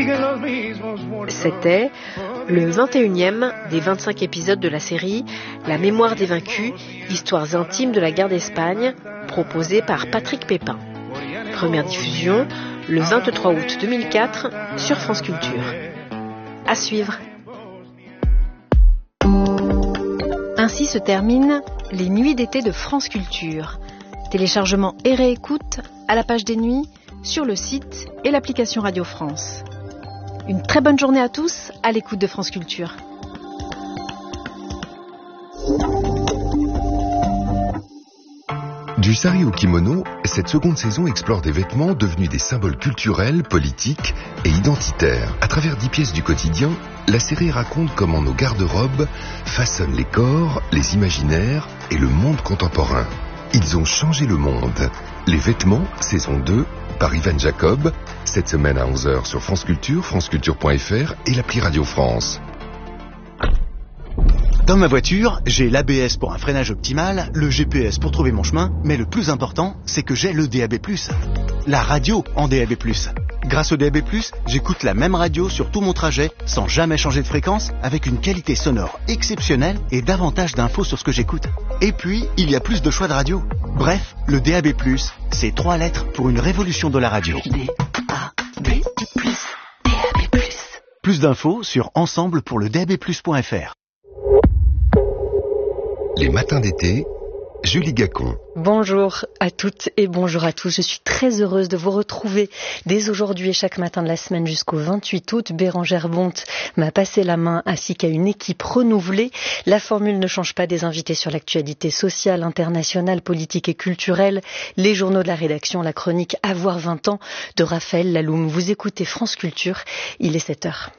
C'était le 21e des 25 épisodes de la série La mémoire des vaincus, histoires intimes de la guerre d'Espagne, proposée par Patrick Pépin. Première diffusion le 23 août 2004 sur France Culture. À suivre. Ainsi se terminent les nuits d'été de France Culture. Téléchargement et réécoute à la page des nuits, sur le site et l'application Radio France. Une très bonne journée à tous à l'écoute de France Culture. Du sari au kimono, cette seconde saison explore des vêtements devenus des symboles culturels, politiques et identitaires. À travers 10 pièces du quotidien, la série raconte comment nos garde-robes façonnent les corps, les imaginaires et le monde contemporain. Ils ont changé le monde. Les vêtements, saison 2, par Ivan Jacob, cette semaine à 11h sur France Culture, franceculture.fr et l'appli Radio France. Dans ma voiture, j'ai l'ABS pour un freinage optimal, le GPS pour trouver mon chemin, mais le plus important, c'est que j'ai le DAB+. La radio en DAB+. Grâce au DAB+, j'écoute la même radio sur tout mon trajet, sans jamais changer de fréquence, avec une qualité sonore exceptionnelle et davantage d'infos sur ce que j'écoute. Et puis, il y a plus de choix de radio. Bref, le DAB+, c'est 3 lettres pour une révolution de la radio. DAB+. Plus d'infos sur ensemble pour le DAB+.fr. Les matins d'été, Julie Gacon. Bonjour à toutes et bonjour à tous. Je suis très heureuse de vous retrouver dès aujourd'hui et chaque matin de la semaine jusqu'au 28 août. Bérangère Bonte m'a passé la main ainsi qu'à une équipe renouvelée. La formule ne change pas, des invités sur l'actualité sociale, internationale, politique et culturelle, les journaux de la rédaction, la chronique Avoir 20 ans de Raphaël Laloum. Vous écoutez France Culture, il est 7h.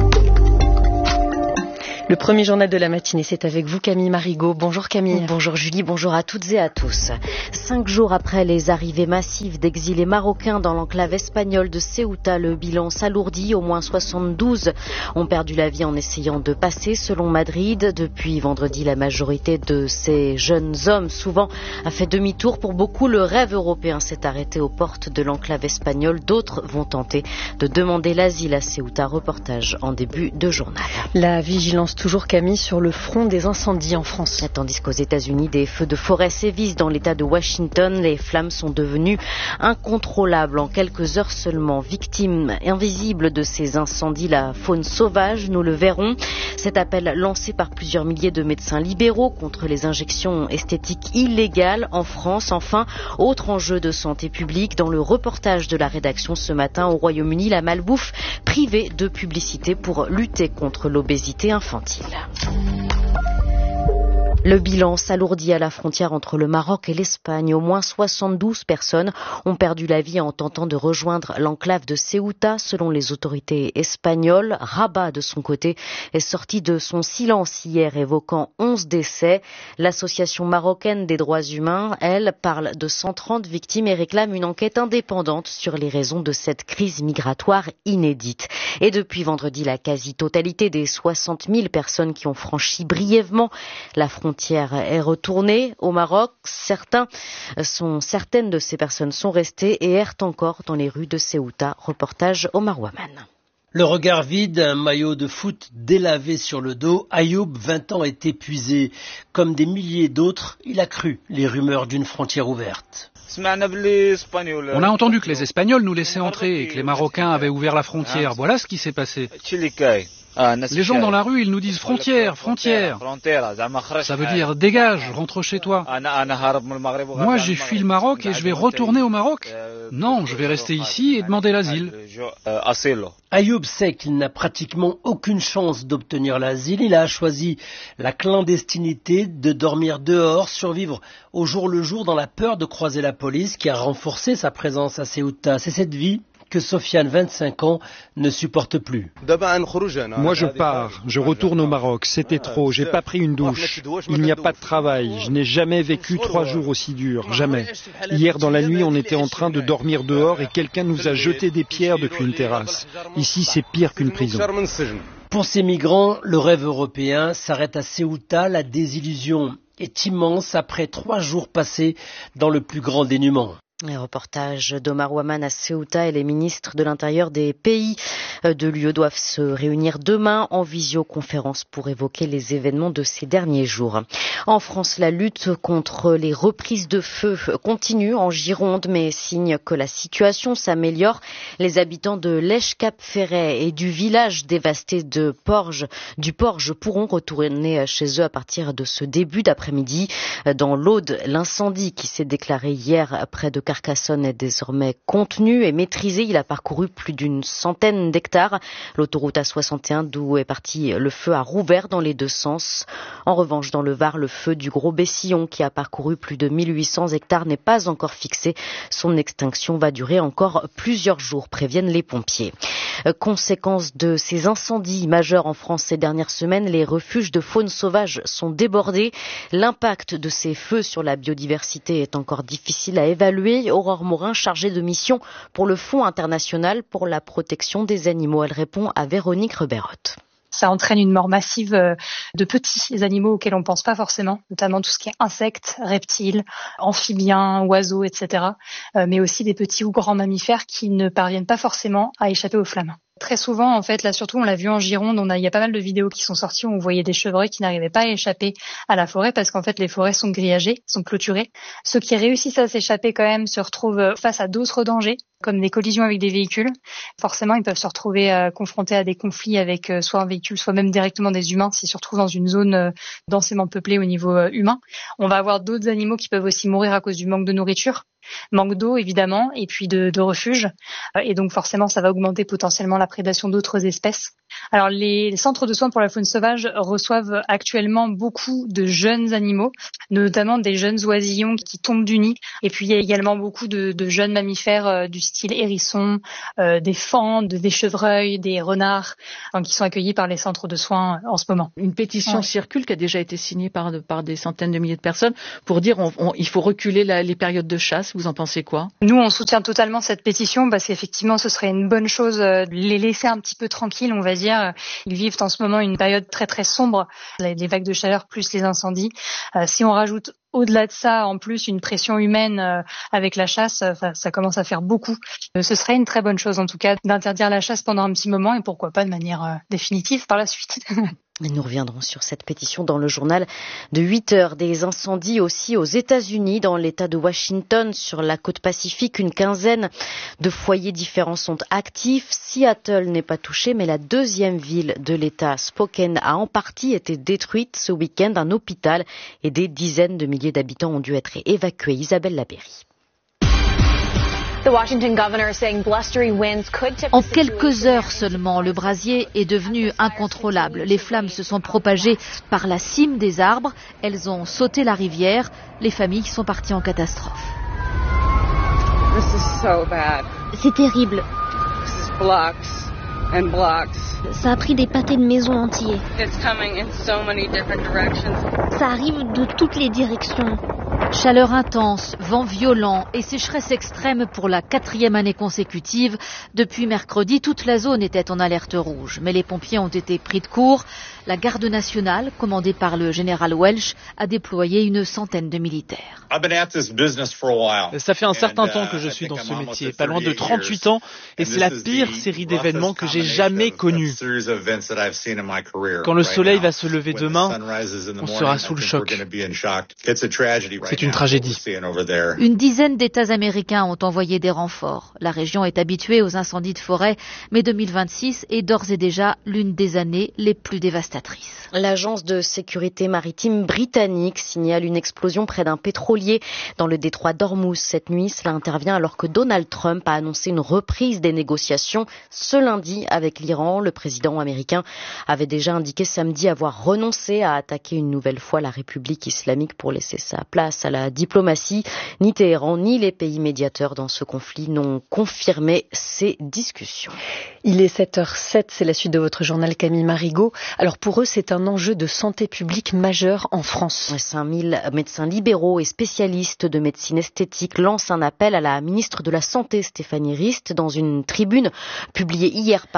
Le premier journal de la matinée, c'est avec vous Camille Marigot. Bonjour Camille. Bonjour Julie, bonjour à toutes et à tous. 5 jours après les arrivées massives d'exilés marocains dans l'enclave espagnole de Ceuta, le bilan s'alourdit. Au moins 72 ont perdu la vie en essayant de passer, selon Madrid. Depuis vendredi, la majorité de ces jeunes hommes, souvent, a fait demi-tour. Pour beaucoup, le rêve européen s'est arrêté aux portes de l'enclave espagnole. D'autres vont tenter de demander l'asile à Ceuta. Reportage en début de journal. La vigilance toujours Camille sur le front des incendies en France. Tandis qu'aux États-Unis, des feux de forêt sévissent dans l'État de Washington. Les flammes sont devenues incontrôlables en quelques heures seulement. Victime invisible de ces incendies, la faune sauvage, nous le verrons. Cet appel lancé par plusieurs milliers de médecins libéraux contre les injections esthétiques illégales en France. Enfin, autre enjeu de santé publique, dans le reportage de la rédaction ce matin au Royaume-Uni, la malbouffe privée de publicité pour lutter contre l'obésité infantile. Le bilan s'alourdit à la frontière entre le Maroc et l'Espagne. Au moins 72 personnes ont perdu la vie en tentant de rejoindre l'enclave de Ceuta, selon les autorités espagnoles. Rabat, de son côté, est sorti de son silence hier, évoquant 11 décès. L'association marocaine des droits humains, elle, parle de 130 victimes et réclame une enquête indépendante sur les raisons de cette crise migratoire inédite. Et depuis vendredi, la quasi-totalité des 60 000 personnes qui ont franchi brièvement la frontière est retournée au Maroc. Certaines de ces personnes sont restées et errent encore dans les rues de Ceuta. Reportage Omar Waman. Le regard vide, un maillot de foot délavé sur le dos, Ayoub, 20 ans, est épuisé. Comme des milliers d'autres, il a cru les rumeurs d'une frontière ouverte. On a entendu que les Espagnols nous laissaient entrer et que les Marocains avaient ouvert la frontière. Voilà ce qui s'est passé. Les gens dans la rue, ils nous disent frontière, frontière. Ça veut dire dégage, rentre chez toi. Moi, j'ai fui le Maroc et je vais retourner au Maroc. Non, je vais rester ici et demander l'asile. Ayoub sait qu'il n'a pratiquement aucune chance d'obtenir l'asile. Il a choisi la clandestinité, de dormir dehors, survivre au jour le jour dans la peur de croiser la police qui a renforcé sa présence à Ceuta. C'est cette vie que Sofiane, 25 ans, ne supporte plus. Moi je pars, je retourne au Maroc, c'était trop, j'ai pas pris une douche, il n'y a pas de travail, je n'ai jamais vécu 3 jours aussi durs, jamais. Hier dans la nuit on était en train de dormir dehors et quelqu'un nous a jeté des pierres depuis une terrasse. Ici c'est pire qu'une prison. Pour ces migrants, le rêve européen s'arrête à Ceuta. La désillusion est immense après 3 jours passés dans le plus grand dénuement. Un reportage d'Omar Ouaman à Ceuta et les ministres de l'Intérieur des pays de l'UE doivent se réunir demain en visioconférence pour évoquer les événements de ces derniers jours. En France, la lutte contre les reprises de feu continue en Gironde, mais signe que la situation s'améliore. Les habitants de l'Èche-Cap-Ferret et du village dévasté du Porge pourront retourner chez eux à partir de ce début d'après-midi. Dans l'Aude, l'incendie qui s'est déclaré hier près de Carcassonne est désormais contenu et maîtrisé. Il a parcouru plus d'une centaine d'hectares. L'autoroute A61 d'où est parti le feu a rouvert dans les deux sens. En revanche, dans le Var, le feu du Gros Bessillon qui a parcouru plus de 1800 hectares n'est pas encore fixé. Son extinction va durer encore plusieurs jours, préviennent les pompiers. Conséquence de ces incendies majeurs en France ces dernières semaines, les refuges de faune sauvage sont débordés. L'impact de ces feux sur la biodiversité est encore difficile à évaluer. Aurore Morin, chargée de mission pour le Fonds international pour la protection des animaux. Elle répond à Véronique Reberotte. Ça entraîne une mort massive de petits animaux auxquels on ne pense pas forcément, notamment tout ce qui est insectes, reptiles, amphibiens, oiseaux, etc. Mais aussi des petits ou grands mammifères qui ne parviennent pas forcément à échapper aux flammes. Très souvent, en fait, là surtout, on l'a vu en Gironde, il y a pas mal de vidéos qui sont sorties où on voyait des chevreuils qui n'arrivaient pas à échapper à la forêt parce qu'en fait, les forêts sont grillagées, sont clôturées. Ceux qui réussissent à s'échapper quand même se retrouvent face à d'autres dangers, comme des collisions avec des véhicules. Forcément, ils peuvent se retrouver confrontés à des conflits avec soit un véhicule, soit même directement des humains s'ils se retrouvent dans une zone densément peuplée au niveau humain. On va avoir d'autres animaux qui peuvent aussi mourir à cause du manque de nourriture. Manque d'eau évidemment et puis de refuge et donc forcément ça va augmenter potentiellement la prédation d'autres espèces. Alors les centres de soins pour la faune sauvage reçoivent actuellement beaucoup de jeunes animaux, notamment des jeunes oisillons qui tombent du nid et puis il y a également beaucoup de jeunes mammifères du style hérissons, des fans, des chevreuils, des renards qui sont accueillis par les centres de soins en ce moment. Une pétition circule qui a déjà été signée par des centaines de milliers de personnes pour dire il faut reculer les périodes de chasse. Vous en pensez quoi? Nous, on soutient totalement cette pétition parce qu'effectivement, ce serait une bonne chose de les laisser un petit peu tranquilles, on va dire. Ils vivent en ce moment une période très très sombre, les vagues de chaleur plus les incendies. Si on rajoute au-delà de ça, en plus, une pression humaine avec la chasse, ça commence à faire beaucoup. Ce serait une très bonne chose, en tout cas, d'interdire la chasse pendant un petit moment et pourquoi pas de manière définitive par la suite. Et nous reviendrons sur cette pétition dans le journal de 8 heures. Des incendies aussi aux États-Unis, dans l'État de Washington, sur la côte Pacifique. Une quinzaine de foyers différents sont actifs. Seattle n'est pas touchée, mais la deuxième ville de l'État, Spokane, a en partie été détruite ce week-end. Un hôpital et des dizaines de milliers d'habitants ont dû être évacués. Isabelle Labéry. En quelques heures seulement, le brasier est devenu incontrôlable. Les flammes se sont propagées par la cime des arbres. Elles ont sauté la rivière. Les familles sont parties en catastrophe. C'est terrible. Ça a pris des pâtés de maisons entiers. Ça arrive de toutes les directions. Chaleur intense, vent violent et sécheresse extrême pour la 4e année consécutive. Depuis mercredi, toute la zone était en alerte rouge. Mais les pompiers ont été pris de court. La garde nationale, commandée par le général Welch, a déployé une centaine de militaires. Ça fait un certain temps que je suis dans ce métier, pas loin de 38 ans, et c'est la pire série d'événements que j'ai jamais connue. Quand le soleil va se lever demain, on sera sous le choc. C'est une tragédie. Une dizaine d'États américains ont envoyé des renforts. La région est habituée aux incendies de forêt, mais 2026 est d'ores et déjà l'une des années les plus dévastatrices. L'agence de sécurité maritime britannique signale une explosion près d'un pétrolier dans le détroit d'Ormuz cette nuit. Cela intervient alors que Donald Trump a annoncé une reprise des négociations ce lundi avec l'Iran. Le président américain avait déjà indiqué samedi avoir renoncé à attaquer une nouvelle fois la République islamique pour laisser sa place à la diplomatie. Ni Téhéran ni les pays médiateurs dans ce conflit n'ont confirmé ces discussions. Il est 7h07, c'est la suite de votre journal Camille Marigot. Alors pour eux, c'est un enjeu de santé publique majeur en France. 5000 médecins libéraux et spécialistes de médecine esthétique lancent un appel à la ministre de la Santé, Stéphanie Rist, dans une tribune publiée hier par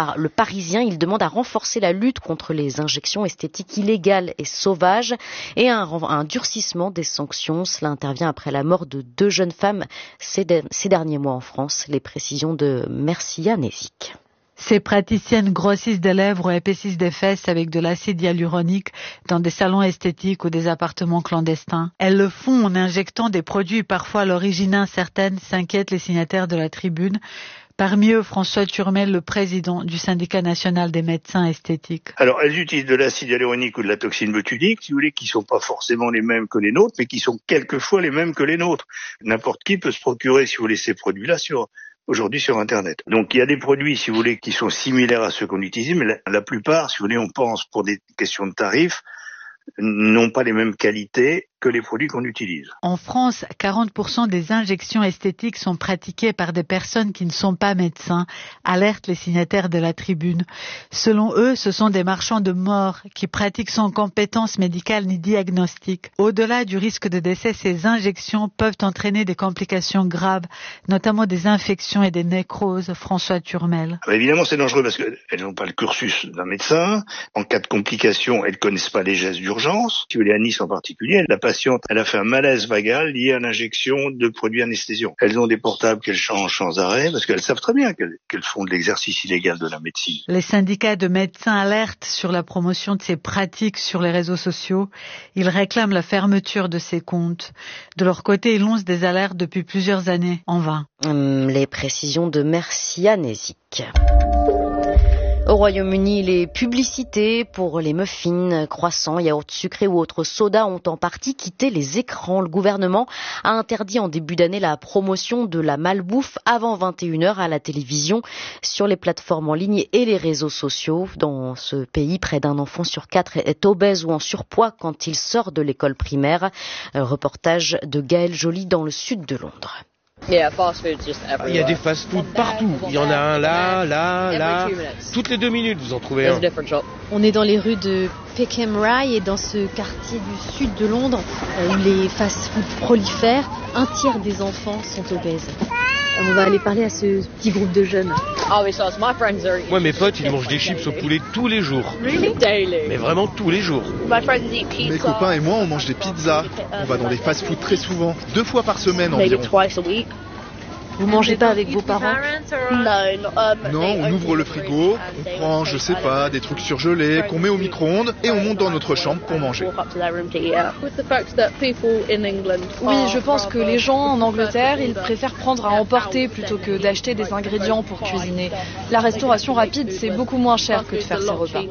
par Le Parisien. Il demande à renforcer la lutte contre les injections esthétiques illégales et sauvages et un durcissement des sanctions. Cela intervient après la mort de 2 jeunes femmes ces derniers mois en France. Les précisions de Mercia Nezik. Ces praticiennes grossissent des lèvres ou épaississent des fesses avec de l'acide hyaluronique dans des salons esthétiques ou des appartements clandestins. Elles le font en injectant des produits parfois à l'origine incertaine, s'inquiètent les signataires de la tribune. Parmi eux, François Turmel, le président du syndicat national des médecins esthétiques. Alors, elles utilisent de l'acide hyaluronique ou de la toxine botulique, si vous voulez, qui sont pas forcément les mêmes que les nôtres, mais qui sont quelquefois les mêmes que les nôtres. N'importe qui peut se procurer, si vous voulez, ces produits-là aujourd'hui sur Internet. Donc il y a des produits, si vous voulez, qui sont similaires à ceux qu'on utilise, mais la plupart, si vous voulez, on pense pour des questions de tarifs, n'ont pas les mêmes qualités que les produits qu'on utilise. En France, 40% des injections esthétiques sont pratiquées par des personnes qui ne sont pas médecins, alertent les signataires de la tribune. Selon eux, ce sont des marchands de mort qui pratiquent sans compétence médicale ni diagnostic. Au-delà du risque de décès, ces injections peuvent entraîner des complications graves, notamment des infections et des nécroses. François Turmel. Évidemment, c'est dangereux parce qu'elles n'ont pas le cursus d'un médecin. En cas de complications, elles ne connaissent pas les gestes d'urgence. Si vous voulez, à Nice en particulier, la patiente, elle a fait un malaise vagal lié à l'injection de produits anesthésiants. Elles ont des portables qu'elles changent sans arrêt parce qu'elles savent très bien qu'elles font de l'exercice illégal de la médecine. Les syndicats de médecins alertent sur la promotion de ces pratiques sur les réseaux sociaux. Ils réclament la fermeture de ces comptes. De leur côté, ils lancent des alertes depuis plusieurs années, en vain. Les précisions de Mercia Nezik. Au Royaume-Uni, les publicités pour les muffins, croissants, yaourts sucrés ou autres sodas ont en partie quitté les écrans. Le gouvernement a interdit en début d'année la promotion de la malbouffe avant 21h à la télévision, sur les plateformes en ligne et les réseaux sociaux. Dans ce pays, près d'un enfant sur 4 est obèse ou en surpoids quand il sort de l'école primaire. Reportage de Gaël Joly dans le sud de Londres. Il y a des fast-food partout. Il y en a un là. Toutes les 2 minutes, vous en trouvez un. On est dans les rues de Peckham Rye et dans ce quartier du sud de Londres où les fast-food prolifèrent. 1/3 des enfants sont obèses. On va aller parler à ce petit groupe de jeunes. Moi, mes potes, ils mangent des chips au poulet tous les jours. Mais vraiment tous les jours. Mes copains et moi, on mange des pizzas. On va dans les fast-food très souvent, 2 fois par semaine environ. Vous mangez pas avec vos parents? Non, on ouvre le frigo, on prend, je sais pas, des trucs surgelés, qu'on met au micro-ondes et on monte dans notre chambre pour manger. Oui, je pense que les gens en Angleterre, ils préfèrent prendre à emporter plutôt que d'acheter des ingrédients pour cuisiner. La restauration rapide, c'est beaucoup moins cher que de faire ses repas.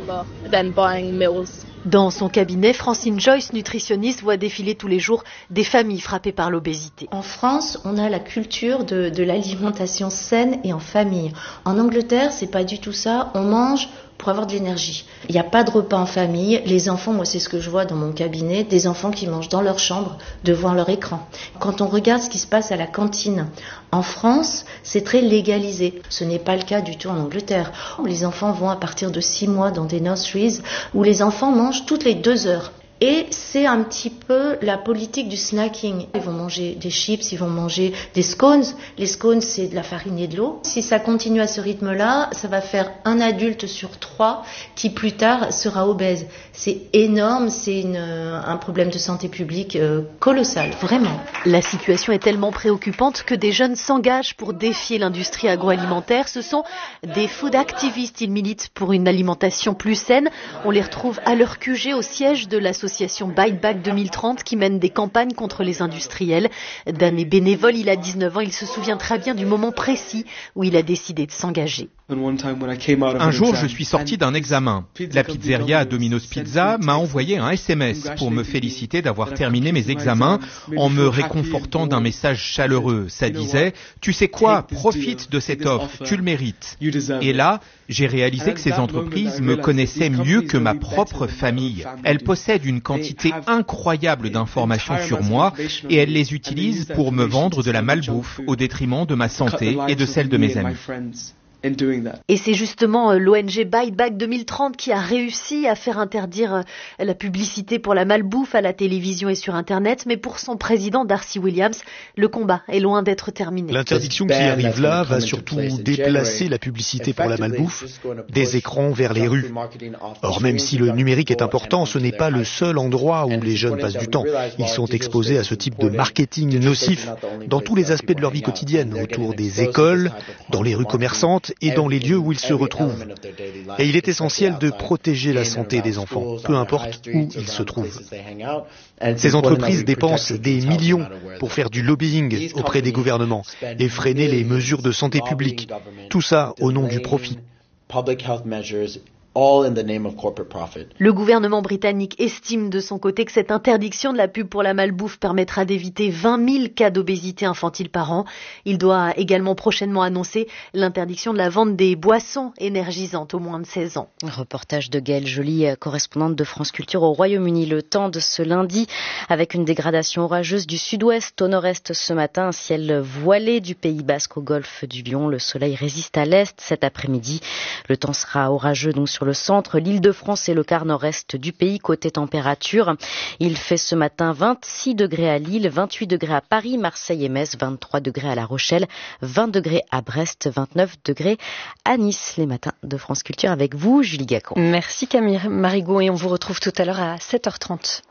Dans son cabinet, Francine Joyce, nutritionniste, voit défiler tous les jours des familles frappées par l'obésité. En France, on a la culture de l'alimentation saine et en famille. En Angleterre, c'est pas du tout ça. On mange pour avoir de l'énergie. Il n'y a pas de repas en famille. Les enfants, moi c'est ce que je vois dans mon cabinet, des enfants qui mangent dans leur chambre devant leur écran. Quand on regarde ce qui se passe à la cantine, en France, c'est très légalisé. Ce n'est pas le cas du tout en Angleterre. Les enfants vont à partir de 6 mois dans des nurseries où les enfants mangent toutes les 2 heures. Et c'est un petit peu la politique du snacking. Ils vont manger des chips, ils vont manger des scones. Les scones, c'est de la farine et de l'eau. Si ça continue à ce rythme-là, ça va faire 1 adulte sur 3 qui plus tard sera obèse. C'est énorme, c'est un problème de santé publique colossal, vraiment. La situation est tellement préoccupante que des jeunes s'engagent pour défier l'industrie agroalimentaire. Ce sont des food activistes. Ils militent pour une alimentation plus saine. On les retrouve à leur QG au siège de l'association Bite Back 2030 qui mène des campagnes contre les industriels. D'un bénévole, il a 19 ans, il se souvient très bien du moment précis où il a décidé de s'engager. Un jour, je suis sorti d'un examen. La pizzeria Domino's Pizza m'a envoyé un SMS pour me féliciter d'avoir terminé mes examens en me réconfortant d'un message chaleureux. Ça disait « Tu sais quoi, profite de cette offre, tu le mérites ». Et là, j'ai réalisé que ces entreprises me connaissaient mieux que ma propre famille. Elles possèdent une quantité incroyable d'informations sur moi et elles les utilisent pour me vendre de la malbouffe au détriment de ma santé et de celle de mes amis. Et c'est justement l'ONG Buy Back 2030 qui a réussi à faire interdire la publicité pour la malbouffe à la télévision et sur Internet. Mais pour son président Darcy Williams, le combat est loin d'être terminé. L'interdiction qui arrive là va surtout déplacer la publicité pour la malbouffe des écrans vers les rues. Or, même si le numérique est important, ce n'est pas le seul endroit où les jeunes passent du temps. Ils sont exposés à ce type de marketing nocif dans tous les aspects de leur vie quotidienne, autour des écoles, dans les rues commerçantes et dans les lieux où ils se retrouvent. Et il est essentiel de protéger la santé des enfants, peu importe où ils se trouvent. Ces entreprises dépensent des millions pour faire du lobbying auprès des gouvernements et freiner les mesures de santé publique. Tout ça au nom du profit. Le gouvernement britannique estime de son côté que cette interdiction de la pub pour la malbouffe permettra d'éviter 20 000 cas d'obésité infantile par an. Il doit également prochainement annoncer l'interdiction de la vente des boissons énergisantes aux moins de 16 ans. Reportage de Gaëlle Joly, correspondante de France Culture au Royaume-Uni. Le temps de ce lundi avec une dégradation orageuse du sud-ouest au nord-est ce matin. Un ciel voilé du Pays Basque au golfe du Lion. Le soleil résiste à l'est cet après-midi. Le temps sera orageux donc sur le centre, l'Île-de-France et le quart nord-est du pays. Côté température, il fait ce matin 26 degrés à Lille, 28 degrés à Paris, Marseille et Metz, 23 degrés à La Rochelle, 20 degrés à Brest, 29 degrés à Nice. Les matins de France Culture avec vous, Julie Gacon. Merci Camille Marigot et on vous retrouve tout à l'heure à 7h30.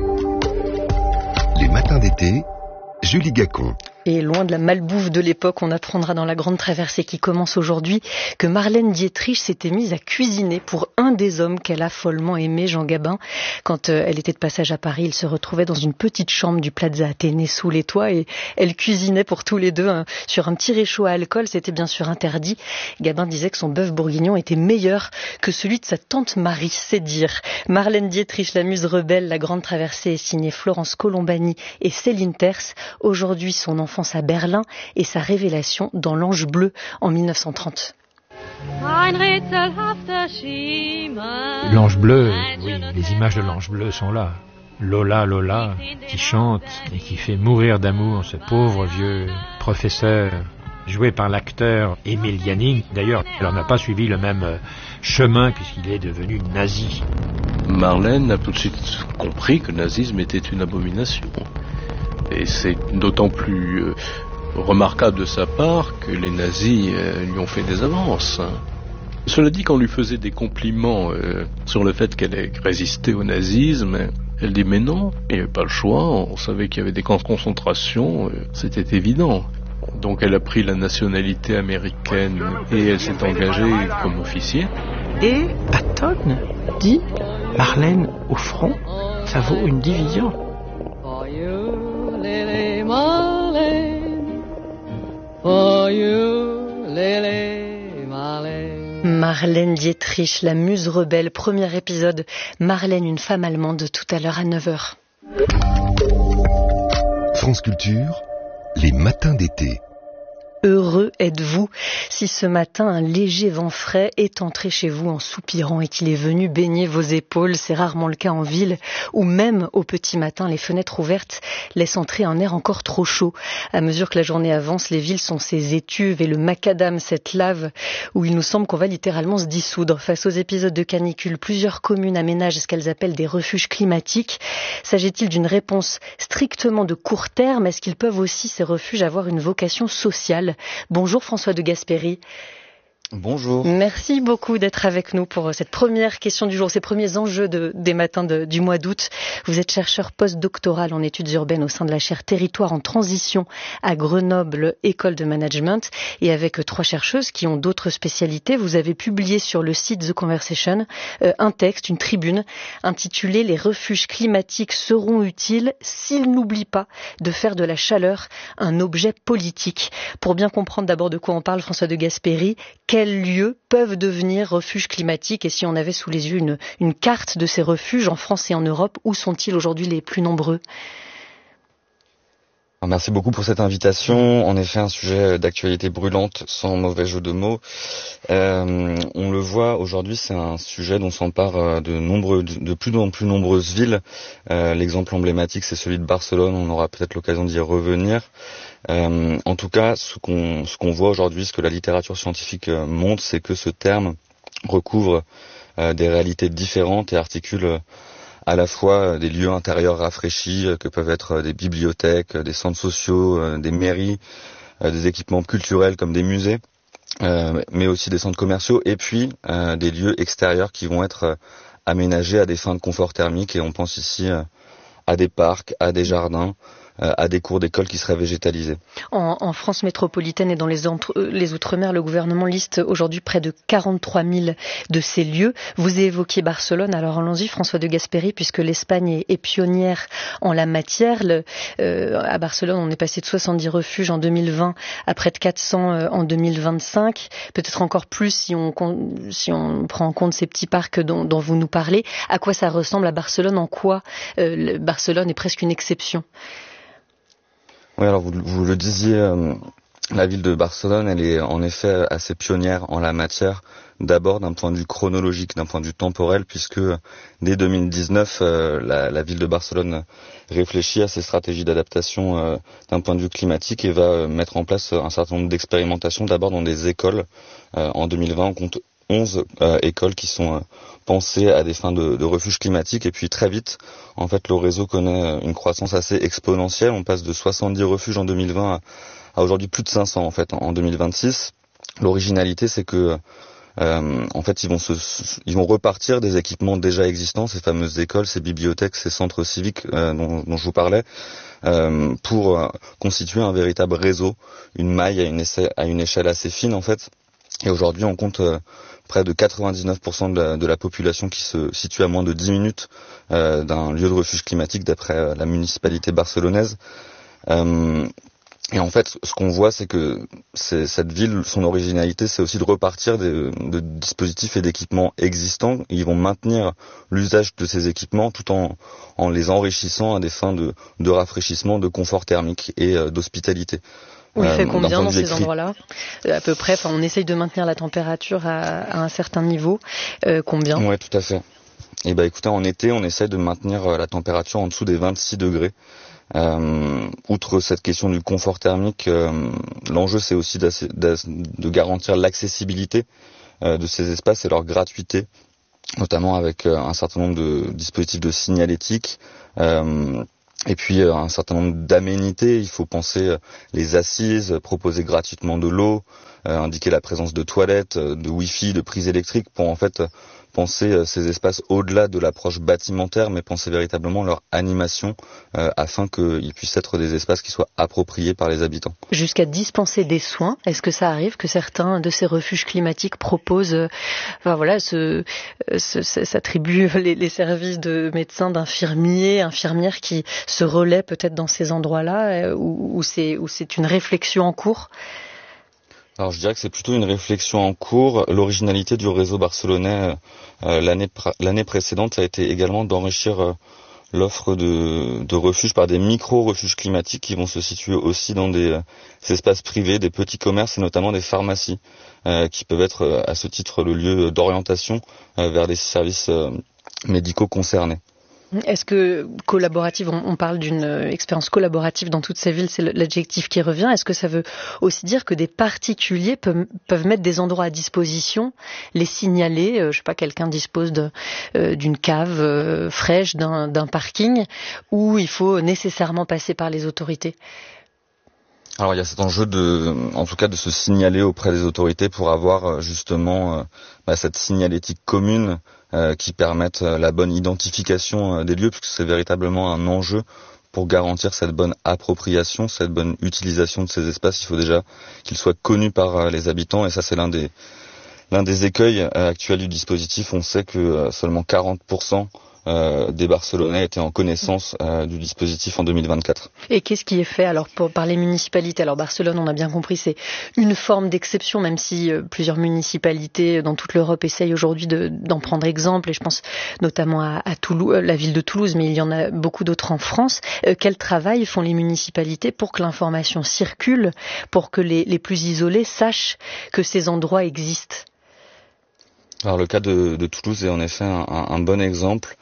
Les matins d'été, Julie Gacon. Et loin de la malbouffe de l'époque, on apprendra dans la grande traversée qui commence aujourd'hui que Marlène Dietrich s'était mise à cuisiner pour un des hommes qu'elle a follement aimé, Jean Gabin. Quand elle était de passage à Paris, il se retrouvait dans une petite chambre du Plaza Athénée sous les toits et elle cuisinait pour tous les deux sur un petit réchaud à alcool. C'était bien sûr interdit. Gabin disait que son bœuf bourguignon était meilleur que celui de sa tante Marie, c'est dire. Marlène Dietrich, la muse rebelle, la grande traversée est signée Florence Colombani et Céline Terce. Aujourd'hui, son enfance à Berlin et sa révélation dans l'Ange bleu en 1930. L'Ange bleu, oui, les images de l'Ange bleu sont là. Lola, Lola, qui chante et qui fait mourir d'amour ce pauvre vieux professeur, joué par l'acteur Émile Yanning. D'ailleurs, elle n'a pas suivi le même chemin puisqu'il est devenu nazi. Marlène a tout de suite compris que le nazisme était une abomination. Et c'est d'autant plus remarquable de sa part que les nazis lui ont fait des avances. Cela dit, quand on lui faisait des compliments sur le fait qu'elle ait résisté au nazisme, elle dit mais non, il n'y avait pas le choix, on savait qu'il y avait des camps de concentration, c'était évident. Donc elle a pris la nationalité américaine et elle s'est engagée comme officier. Et Patton dit Marlène au front, ça vaut une division. Marlène Dietrich, la muse rebelle, premier épisode. Marlène, une femme allemande, tout à l'heure à 9h. France Culture, les matins d'été. Heureux êtes-vous si ce matin un léger vent frais est entré chez vous en soupirant et qu'il est venu baigner vos épaules. C'est rarement le cas en ville où même au petit matin les fenêtres ouvertes laissent entrer un air encore trop chaud. À mesure que la journée avance, les villes sont ces étuves et le macadam, cette lave où il nous semble qu'on va littéralement se dissoudre. Face aux épisodes de canicule, plusieurs communes aménagent ce qu'elles appellent des refuges climatiques. S'agit-il d'une réponse strictement de court terme? Est-ce qu'ils peuvent aussi, ces refuges, avoir une vocation sociale? Bonjour François de Gasperi. Bonjour. Merci beaucoup d'être avec nous pour cette première question du jour, ces premiers enjeux des matins du mois d'août. Vous êtes chercheur post-doctoral en études urbaines au sein de la chaire Territoire en transition à Grenoble École de Management. Et avec 3 chercheuses qui ont d'autres spécialités, vous avez publié sur le site The Conversation un texte, une tribune intitulée « Les refuges climatiques seront utiles s'ils n'oublient pas de faire de la chaleur un objet politique ». Pour bien comprendre d'abord de quoi on parle, François de Gasperi, quels lieux peuvent devenir refuges climatiques et si on avait sous les yeux une carte de ces refuges en France et en Europe, où sont-ils aujourd'hui les plus nombreux ? Merci beaucoup pour cette invitation. En effet, un sujet d'actualité brûlante, sans mauvais jeu de mots. On le voit aujourd'hui, c'est un sujet dont s'emparent de plus en plus nombreuses villes. L'exemple emblématique, c'est celui de Barcelone. On aura peut-être l'occasion d'y revenir. En tout cas, ce qu'on voit aujourd'hui, ce que la littérature scientifique montre, c'est que ce terme recouvre des réalités différentes et articule à la fois des lieux intérieurs rafraîchis que peuvent être des bibliothèques, des centres sociaux, des mairies, des équipements culturels comme des musées, mais aussi des centres commerciaux, et puis des lieux extérieurs qui vont être aménagés à des fins de confort thermique, et on pense ici à des parcs, à des jardins, à des cours d'école qui seraient végétalisés. En France métropolitaine et dans les Outre-mer, le gouvernement liste aujourd'hui près de 43 000 de ces lieux. Vous évoquiez Barcelone, alors allons-y, François de Gasperi, puisque l'Espagne est pionnière en la matière. À Barcelone, on est passé de 70 refuges en 2020 à près de 400 en 2025, peut-être encore plus si on prend en compte ces petits parcs dont vous nous parlez. À quoi ça ressemble à Barcelone? En quoi Barcelone est presque une exception? Oui, alors vous le disiez, la ville de Barcelone, elle est en effet assez pionnière en la matière. D'abord d'un point de vue chronologique, d'un point de vue temporel, puisque dès 2019, la ville de Barcelone réfléchit à ses stratégies d'adaptation d'un point de vue climatique et va mettre en place un certain nombre d'expérimentations, d'abord dans des écoles. En 2020, on compte 11 écoles qui sont pensées à des fins de refuge climatique, et puis très vite, en fait, le réseau connaît une croissance assez exponentielle. On passe de 70 refuges en 2020 à aujourd'hui plus de 500 en fait en 2026. L'originalité, c'est que en fait, ils vont repartir des équipements déjà existants, ces fameuses écoles, ces bibliothèques, ces centres civiques dont je vous parlais, pour constituer un véritable réseau, une maille à une échelle assez fine en fait. Et aujourd'hui, on compte près de 99% de la population qui se situe à moins de 10 minutes d'un lieu de refuge climatique, d'après la municipalité barcelonaise. Et en fait, ce qu'on voit, c'est que cette ville, son originalité, c'est aussi de repartir de dispositifs et d'équipements existants. Ils vont maintenir l'usage de ces équipements tout en les enrichissant à des fins de rafraîchissement, de confort thermique et d'hospitalité. Il fait combien dans ces endroits-là? À peu près, on essaye de maintenir la température à un certain niveau. Combien? Oui, tout à fait. Et écoutez, en été, on essaie de maintenir la température en dessous des 26 degrés. Outre cette question du confort thermique, l'enjeu c'est aussi de garantir l'accessibilité de ces espaces et leur gratuité, notamment avec un certain nombre de dispositifs de signalétique. Et puis un certain nombre d'aménités. Il faut penser les assises, proposer gratuitement de l'eau, indiquer la présence de toilettes, de wifi, de prises électriques, pour en fait penser ces espaces au-delà de l'approche bâtimentaire, mais penser véritablement leur animation afin qu'ils puissent être des espaces qui soient appropriés par les habitants. Jusqu'à dispenser des soins, est-ce que ça arrive que certains de ces refuges climatiques proposent, s'attribuent les services de médecins, d'infirmiers, infirmières qui se relaient peut-être dans ces endroits-là, où c'est une réflexion en cours? Alors je dirais que c'est plutôt une réflexion en cours. L'originalité du réseau barcelonais l'année précédente a été également d'enrichir l'offre de refuges par des micro-refuges climatiques qui vont se situer aussi dans des espaces privés, des petits commerces et notamment des pharmacies qui peuvent être à ce titre le lieu d'orientation vers les services médicaux concernés. Est-ce que collaborative, on parle d'une expérience collaborative dans toutes ces villes, c'est l'adjectif qui revient. Est-ce que ça veut aussi dire que des particuliers peuvent mettre des endroits à disposition, les signaler, je sais pas, quelqu'un dispose d'une cave fraîche, d'un parking, où il faut nécessairement passer par les autorités? Alors il y a cet enjeu en tout cas de se signaler auprès des autorités pour avoir justement cette signalétique commune qui permette la bonne identification des lieux, puisque c'est véritablement un enjeu pour garantir cette bonne appropriation, cette bonne utilisation de ces espaces. Il faut déjà qu'ils soient connus par les habitants, et ça c'est l'un des écueils actuels du dispositif. On sait que seulement 40% des Barcelonais étaient en connaissance du dispositif en 2024. Et qu'est-ce qui est fait alors par les municipalités? Alors Barcelone, on a bien compris, c'est une forme d'exception, même si plusieurs municipalités dans toute l'Europe essayent aujourd'hui d'en prendre exemple, et je pense notamment à Toulouse, la ville de Toulouse, mais il y en a beaucoup d'autres en France. Quel travail font les municipalités pour que l'information circule, pour que les plus isolés sachent que ces endroits existent? Alors le cas de Toulouse est en effet un bon exemple,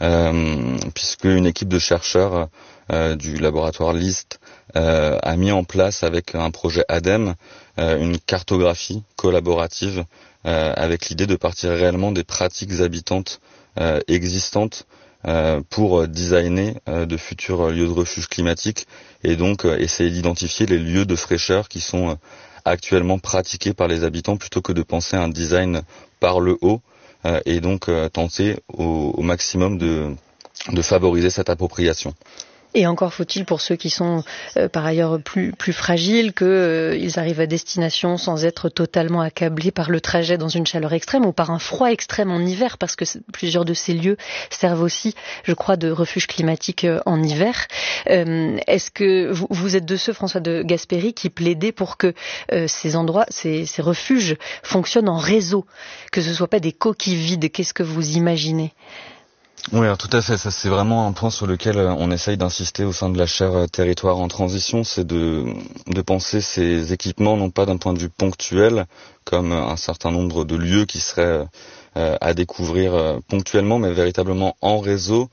puisque une équipe de chercheurs du laboratoire LIST a mis en place avec un projet ADEME une cartographie collaborative avec l'idée de partir réellement des pratiques habitantes existantes pour designer de futurs lieux de refuge climatique et donc essayer d'identifier les lieux de fraîcheur qui sont actuellement pratiqués par les habitants plutôt que de penser à un design par le haut et donc tenter au maximum de favoriser cette appropriation. Et encore faut-il pour ceux qui sont par ailleurs plus fragiles qu'ils arrivent à destination sans être totalement accablés par le trajet dans une chaleur extrême ou par un froid extrême en hiver, parce que plusieurs de ces lieux servent aussi, je crois, de refuge climatique en hiver. Est-ce que vous êtes de ceux, François de Gasperi, qui plaidaient pour que ces endroits, ces refuges fonctionnent en réseau, que ce ne soit pas des coquilles vides? Qu'est-ce que vous imaginez ? Oui, alors tout à fait. Ça, c'est vraiment un point sur lequel on essaye d'insister au sein de la chaire Territoire en transition, c'est de penser ces équipements non pas d'un point de vue ponctuel, comme un certain nombre de lieux qui seraient à découvrir ponctuellement, mais véritablement en réseau,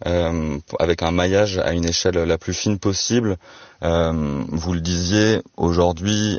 avec un maillage à une échelle la plus fine possible. Vous le disiez, aujourd'hui,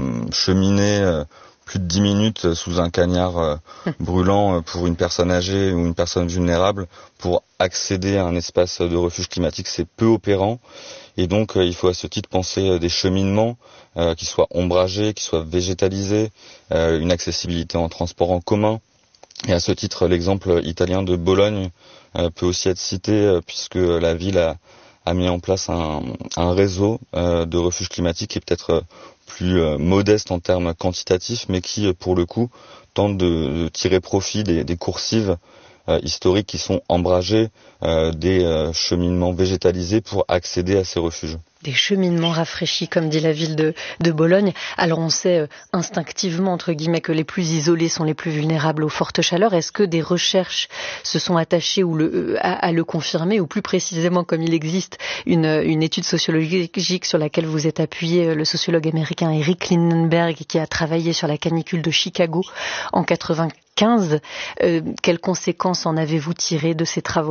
cheminer plus de 10 minutes sous un cagnard brûlant pour une personne âgée ou une personne vulnérable pour accéder à un espace de refuge climatique, c'est peu opérant. Et donc, il faut à ce titre penser des cheminements qui soient ombragés, qui soient végétalisés, une accessibilité en transport en commun. Et à ce titre, l'exemple italien de Bologne peut aussi être cité, puisque la ville a mis en place un réseau de refuges climatiques qui est peut-être plus modeste en termes quantitatifs, mais qui, pour le coup, tente de tirer profit des coursives historiques qui sont ombragées, des cheminements végétalisés pour accéder à ces refuges. Des cheminements rafraîchis, comme dit la ville de Bologne. Alors on sait instinctivement, entre guillemets, que les plus isolés sont les plus vulnérables aux fortes chaleurs. Est-ce que des recherches se sont attachées à le confirmer, ou plus précisément, comme il existe une étude sociologique sur laquelle vous êtes appuyé, le sociologue américain Eric Lindenberg, qui a travaillé sur la canicule de Chicago en 1995. Quelles conséquences en avez-vous tirées de ces travaux-là ?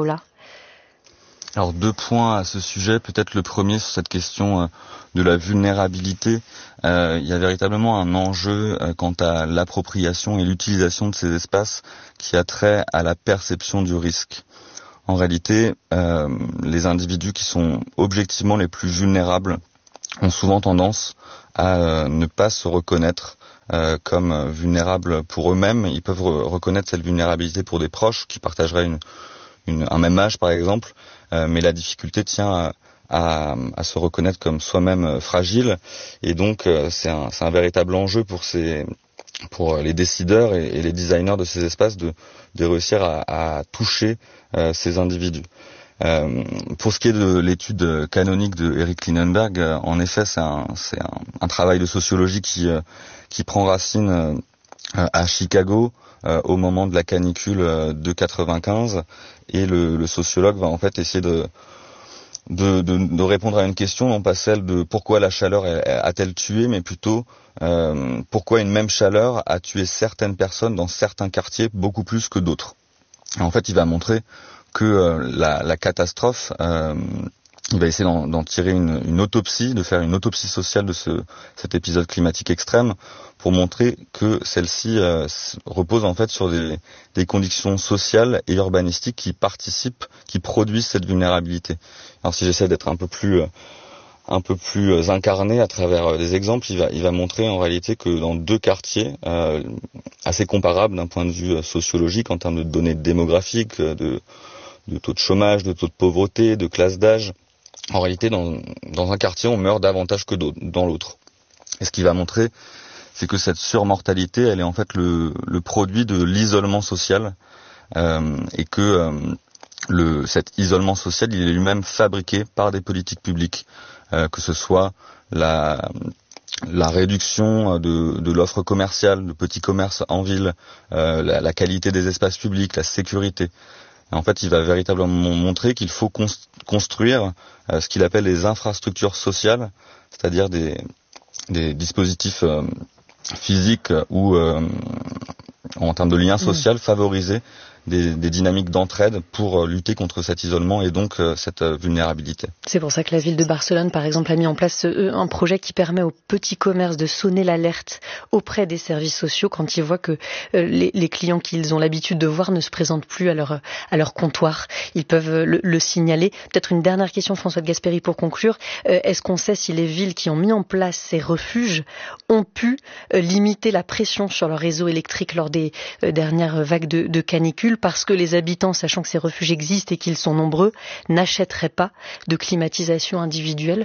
Alors 2 points à ce sujet. Peut-être le premier sur cette question de la vulnérabilité. Il y a véritablement un enjeu quant à l'appropriation et l'utilisation de ces espaces qui a trait à la perception du risque. En réalité, les individus qui sont objectivement les plus vulnérables ont souvent tendance à ne pas se reconnaître comme vulnérables pour eux-mêmes. Ils peuvent reconnaître cette vulnérabilité pour des proches qui partageraient un même âge, par exemple, mais la difficulté tient à se reconnaître comme soi-même fragile, et donc c'est un véritable enjeu pour les décideurs et les designers de ces espaces de réussir à toucher ces individus. Pour ce qui est de l'étude canonique de Eric Lindenberg, en effet, c'est un travail de sociologie qui prend racine à Chicago au moment de la canicule de 95, et le sociologue va en fait essayer de répondre à une question, non pas celle de pourquoi la chaleur a-t-elle tué, mais plutôt pourquoi une même chaleur a tué certaines personnes dans certains quartiers beaucoup plus que d'autres. Et en fait, il va montrer que la catastrophe, il va essayer d'en tirer une autopsie, de faire une autopsie sociale de cet épisode climatique extrême, pour montrer que celle-ci repose en fait sur des conditions sociales et urbanistiques qui participent, qui produisent cette vulnérabilité. Alors si j'essaie d'être un peu plus incarné à travers des exemples, il va montrer en réalité que dans 2 quartiers assez comparables d'un point de vue sociologique en termes de données démographiques, de taux de chômage, de taux de pauvreté, de classe d'âge, en réalité, dans un quartier, on meurt davantage que dans l'autre. Et ce qu'il va montrer, c'est que cette surmortalité, elle est en fait le produit de l'isolement social, et que cet isolement social, il est lui-même fabriqué par des politiques publiques, que ce soit la réduction de l'offre commerciale, de petits commerces en ville, la qualité des espaces publics, la sécurité. En fait, il va véritablement montrer qu'il faut construire ce qu'il appelle les infrastructures sociales, c'est-à-dire des dispositifs physiques ou en termes de lien social, favoriser des dynamiques d'entraide pour lutter contre cet isolement et donc cette vulnérabilité. C'est pour ça que la ville de Barcelone, par exemple, a mis en place un projet qui permet aux petits commerces de sonner l'alerte auprès des services sociaux quand ils voient que les clients qu'ils ont l'habitude de voir ne se présentent plus à leur comptoir. Ils peuvent le signaler. Peut-être une dernière question, François de Gasperi, pour conclure. Est-ce qu'on sait si les villes qui ont mis en place ces refuges ont pu limiter la pression sur leur réseau électrique lors des dernières vagues de canicule, parce que les habitants, sachant que ces refuges existent et qu'ils sont nombreux, n'achèteraient pas de climatisation individuelle?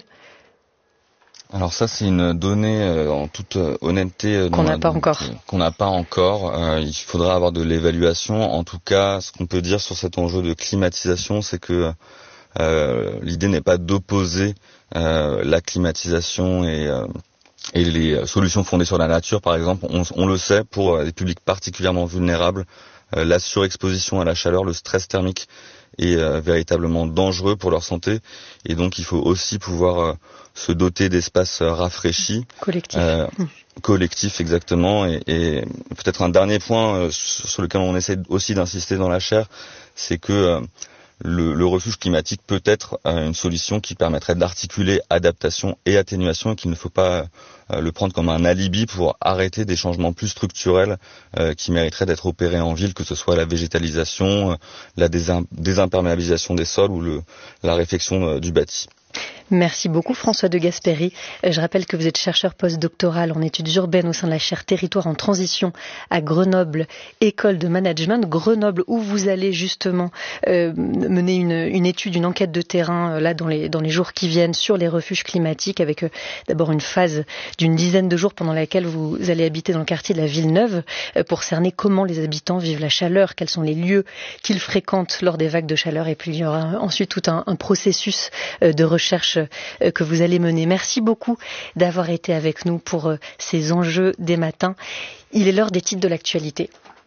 Alors ça, c'est une donnée en toute honnêteté qu'on n'a pas encore. Il faudra avoir de l'évaluation. En tout cas, ce qu'on peut dire sur cet enjeu de climatisation, c'est que l'idée n'est pas d'opposer la climatisation et les solutions fondées sur la nature. Par exemple, on le sait, pour des publics particulièrement vulnérables, la surexposition à la chaleur, le stress thermique est véritablement dangereux pour leur santé, et donc il faut aussi pouvoir se doter d'espaces rafraîchis. Collectifs, exactement. Et peut-être un dernier point sur lequel on essaie aussi d'insister dans la chaire, c'est que le refuge climatique peut être une solution qui permettrait d'articuler adaptation et atténuation, et qu'il ne faut pas le prendre comme un alibi pour arrêter des changements plus structurels qui mériteraient d'être opérés en ville, que ce soit la végétalisation, la désimperméabilisation des sols ou la réfection du bâti. Merci beaucoup François de Gasperi. Je rappelle que vous êtes chercheur postdoctoral en études urbaines au sein de la chaire Territoire en transition à Grenoble, école de management. Grenoble, où vous allez justement mener une étude, une enquête de terrain là dans les jours qui viennent sur les refuges climatiques, avec d'abord une phase d'une dizaine de jours pendant laquelle vous allez habiter dans le quartier de la Villeneuve pour cerner comment les habitants vivent la chaleur, quels sont les lieux qu'ils fréquentent lors des vagues de chaleur, et puis il y aura ensuite tout un processus de recherche que vous allez mener. Merci beaucoup d'avoir été avec nous pour ces enjeux des matins. Il est l'heure des titres de l'actualité.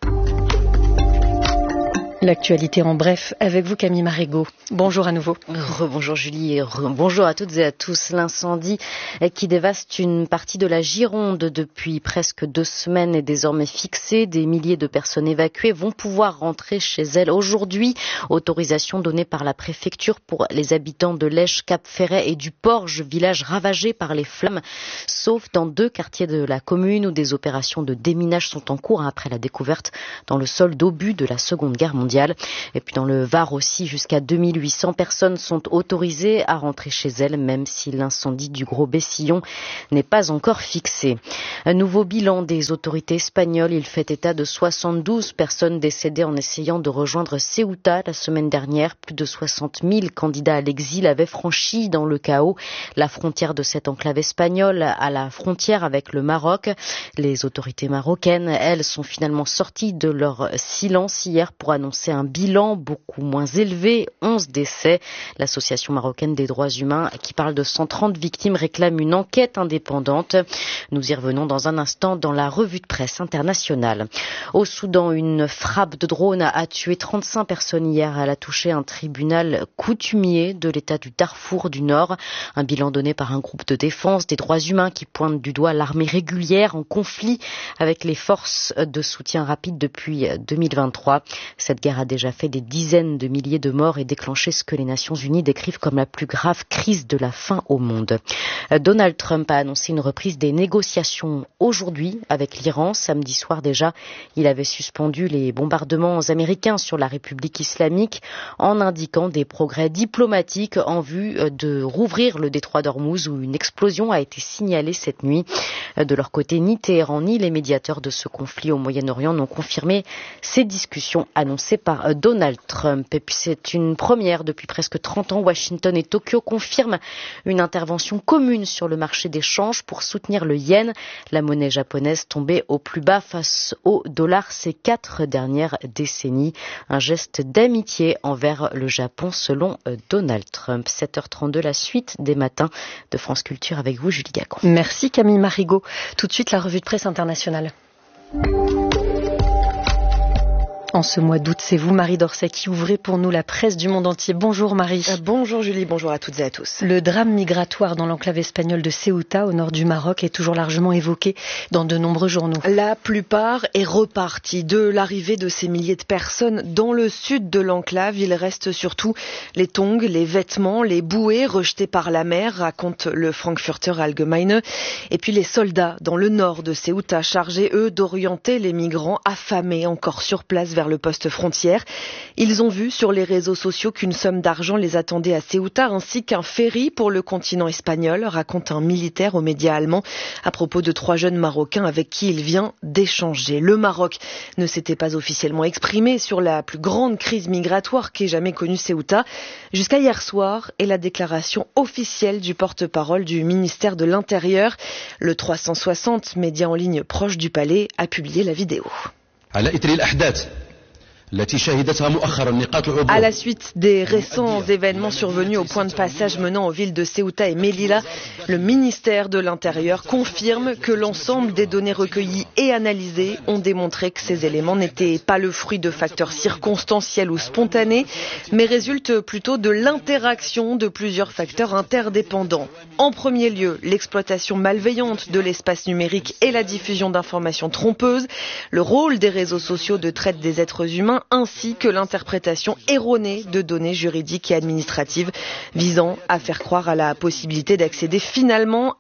L'actualité en bref avec vous, Camille Marigot. Bonjour à nouveau. Rebonjour Julie et bonjour à toutes et à tous. L'incendie qui dévaste une partie de la Gironde depuis presque 2 semaines est désormais fixé. Des milliers de personnes évacuées vont pouvoir rentrer chez elles aujourd'hui. Autorisation donnée par la préfecture pour les habitants de Lèche, Cap-Ferret et du Porge, village ravagé par les flammes, sauf dans 2 quartiers de la commune où des opérations de déminage sont en cours après la découverte dans le sol d'obus de la Seconde Guerre mondiale. Et puis dans le Var aussi, jusqu'à 2800 personnes sont autorisées à rentrer chez elles, même si l'incendie du Gros Bessillon n'est pas encore fixé. Un nouveau bilan des autorités espagnoles. Il fait état de 72 personnes décédées en essayant de rejoindre Ceuta la semaine dernière. Plus de 60 000 candidats à l'exil avaient franchi dans le chaos la frontière de cette enclave espagnole à la frontière avec le Maroc. Les autorités marocaines, elles, sont finalement sorties de leur silence hier pour annoncer un bilan beaucoup moins élevé, 11 décès. L'association marocaine des droits humains, qui parle de 130 victimes, réclame une enquête indépendante. Nous y revenons dans un instant dans la revue de presse internationale. Au Soudan, une frappe de drone a tué 35 personnes hier. Elle a touché un tribunal coutumier de l'État du Darfour du Nord. Un bilan donné par un groupe de défense des droits humains qui pointe du doigt l'armée régulière en conflit avec les forces de soutien rapide depuis 2023. Cette guerre a déjà fait des dizaines de milliers de morts et déclenché ce que les Nations Unies décrivent comme la plus grave crise de la faim au monde. Donald Trump a annoncé une reprise des négociations aujourd'hui avec l'Iran. Samedi soir déjà, il avait suspendu les bombardements américains sur la République islamique en indiquant des progrès diplomatiques en vue de rouvrir le détroit d'Ormuz où une explosion a été signalée cette nuit. De leur côté, ni Téhéran ni les médiateurs de ce conflit au Moyen-Orient n'ont confirmé ces discussions annoncées par Donald Trump. Et puis c'est une première depuis presque 30 ans. Washington et Tokyo confirment une intervention commune sur le marché des changes pour soutenir le yen, la monnaie japonaise tombée au plus bas face au dollar ces 4 dernières décennies. Un geste d'amitié envers le Japon selon Donald Trump. 7h32, la suite des matins de France Culture avec vous, Julie Gacon. Merci Camille Marigot. Tout de suite, la revue de presse internationale. En ce mois d'août, c'est vous, Marie Dorset, qui ouvrez pour nous la presse du monde entier. Bonjour Marie. Bonjour Julie, bonjour à toutes et à tous. Le drame migratoire dans l'enclave espagnole de Ceuta, au nord du Maroc, est toujours largement évoqué dans de nombreux journaux. La plupart est repartie. De l'arrivée de ces milliers de personnes dans le sud de l'enclave, il reste surtout les tongs, les vêtements, les bouées rejetées par la mer, raconte le Frankfurter Allgemeine. Et puis les soldats dans le nord de Ceuta, chargés eux d'orienter les migrants affamés encore sur place vers le poste frontière. Ils ont vu sur les réseaux sociaux qu'une somme d'argent les attendait à Ceuta ainsi qu'un ferry pour le continent espagnol, raconte un militaire aux médias allemands à propos de 3 jeunes Marocains avec qui il vient d'échanger. Le Maroc ne s'était pas officiellement exprimé sur la plus grande crise migratoire qu'ait jamais connue Ceuta jusqu'à hier soir et la déclaration officielle du porte-parole du ministère de l'Intérieur. Le 360, média en ligne proche du palais, a publié la vidéo. À la suite des récents événements survenus au point de passage menant aux villes de Ceuta et Melilla, le ministère de l'Intérieur confirme que l'ensemble des données recueillies et analysées ont démontré que ces éléments n'étaient pas le fruit de facteurs circonstanciels ou spontanés, mais résultent plutôt de l'interaction de plusieurs facteurs interdépendants. En premier lieu, l'exploitation malveillante de l'espace numérique et la diffusion d'informations trompeuses, le rôle des réseaux sociaux de traite des êtres humains, ainsi que l'interprétation erronée de données juridiques et administratives visant à faire croire à la possibilité d'accéder facilement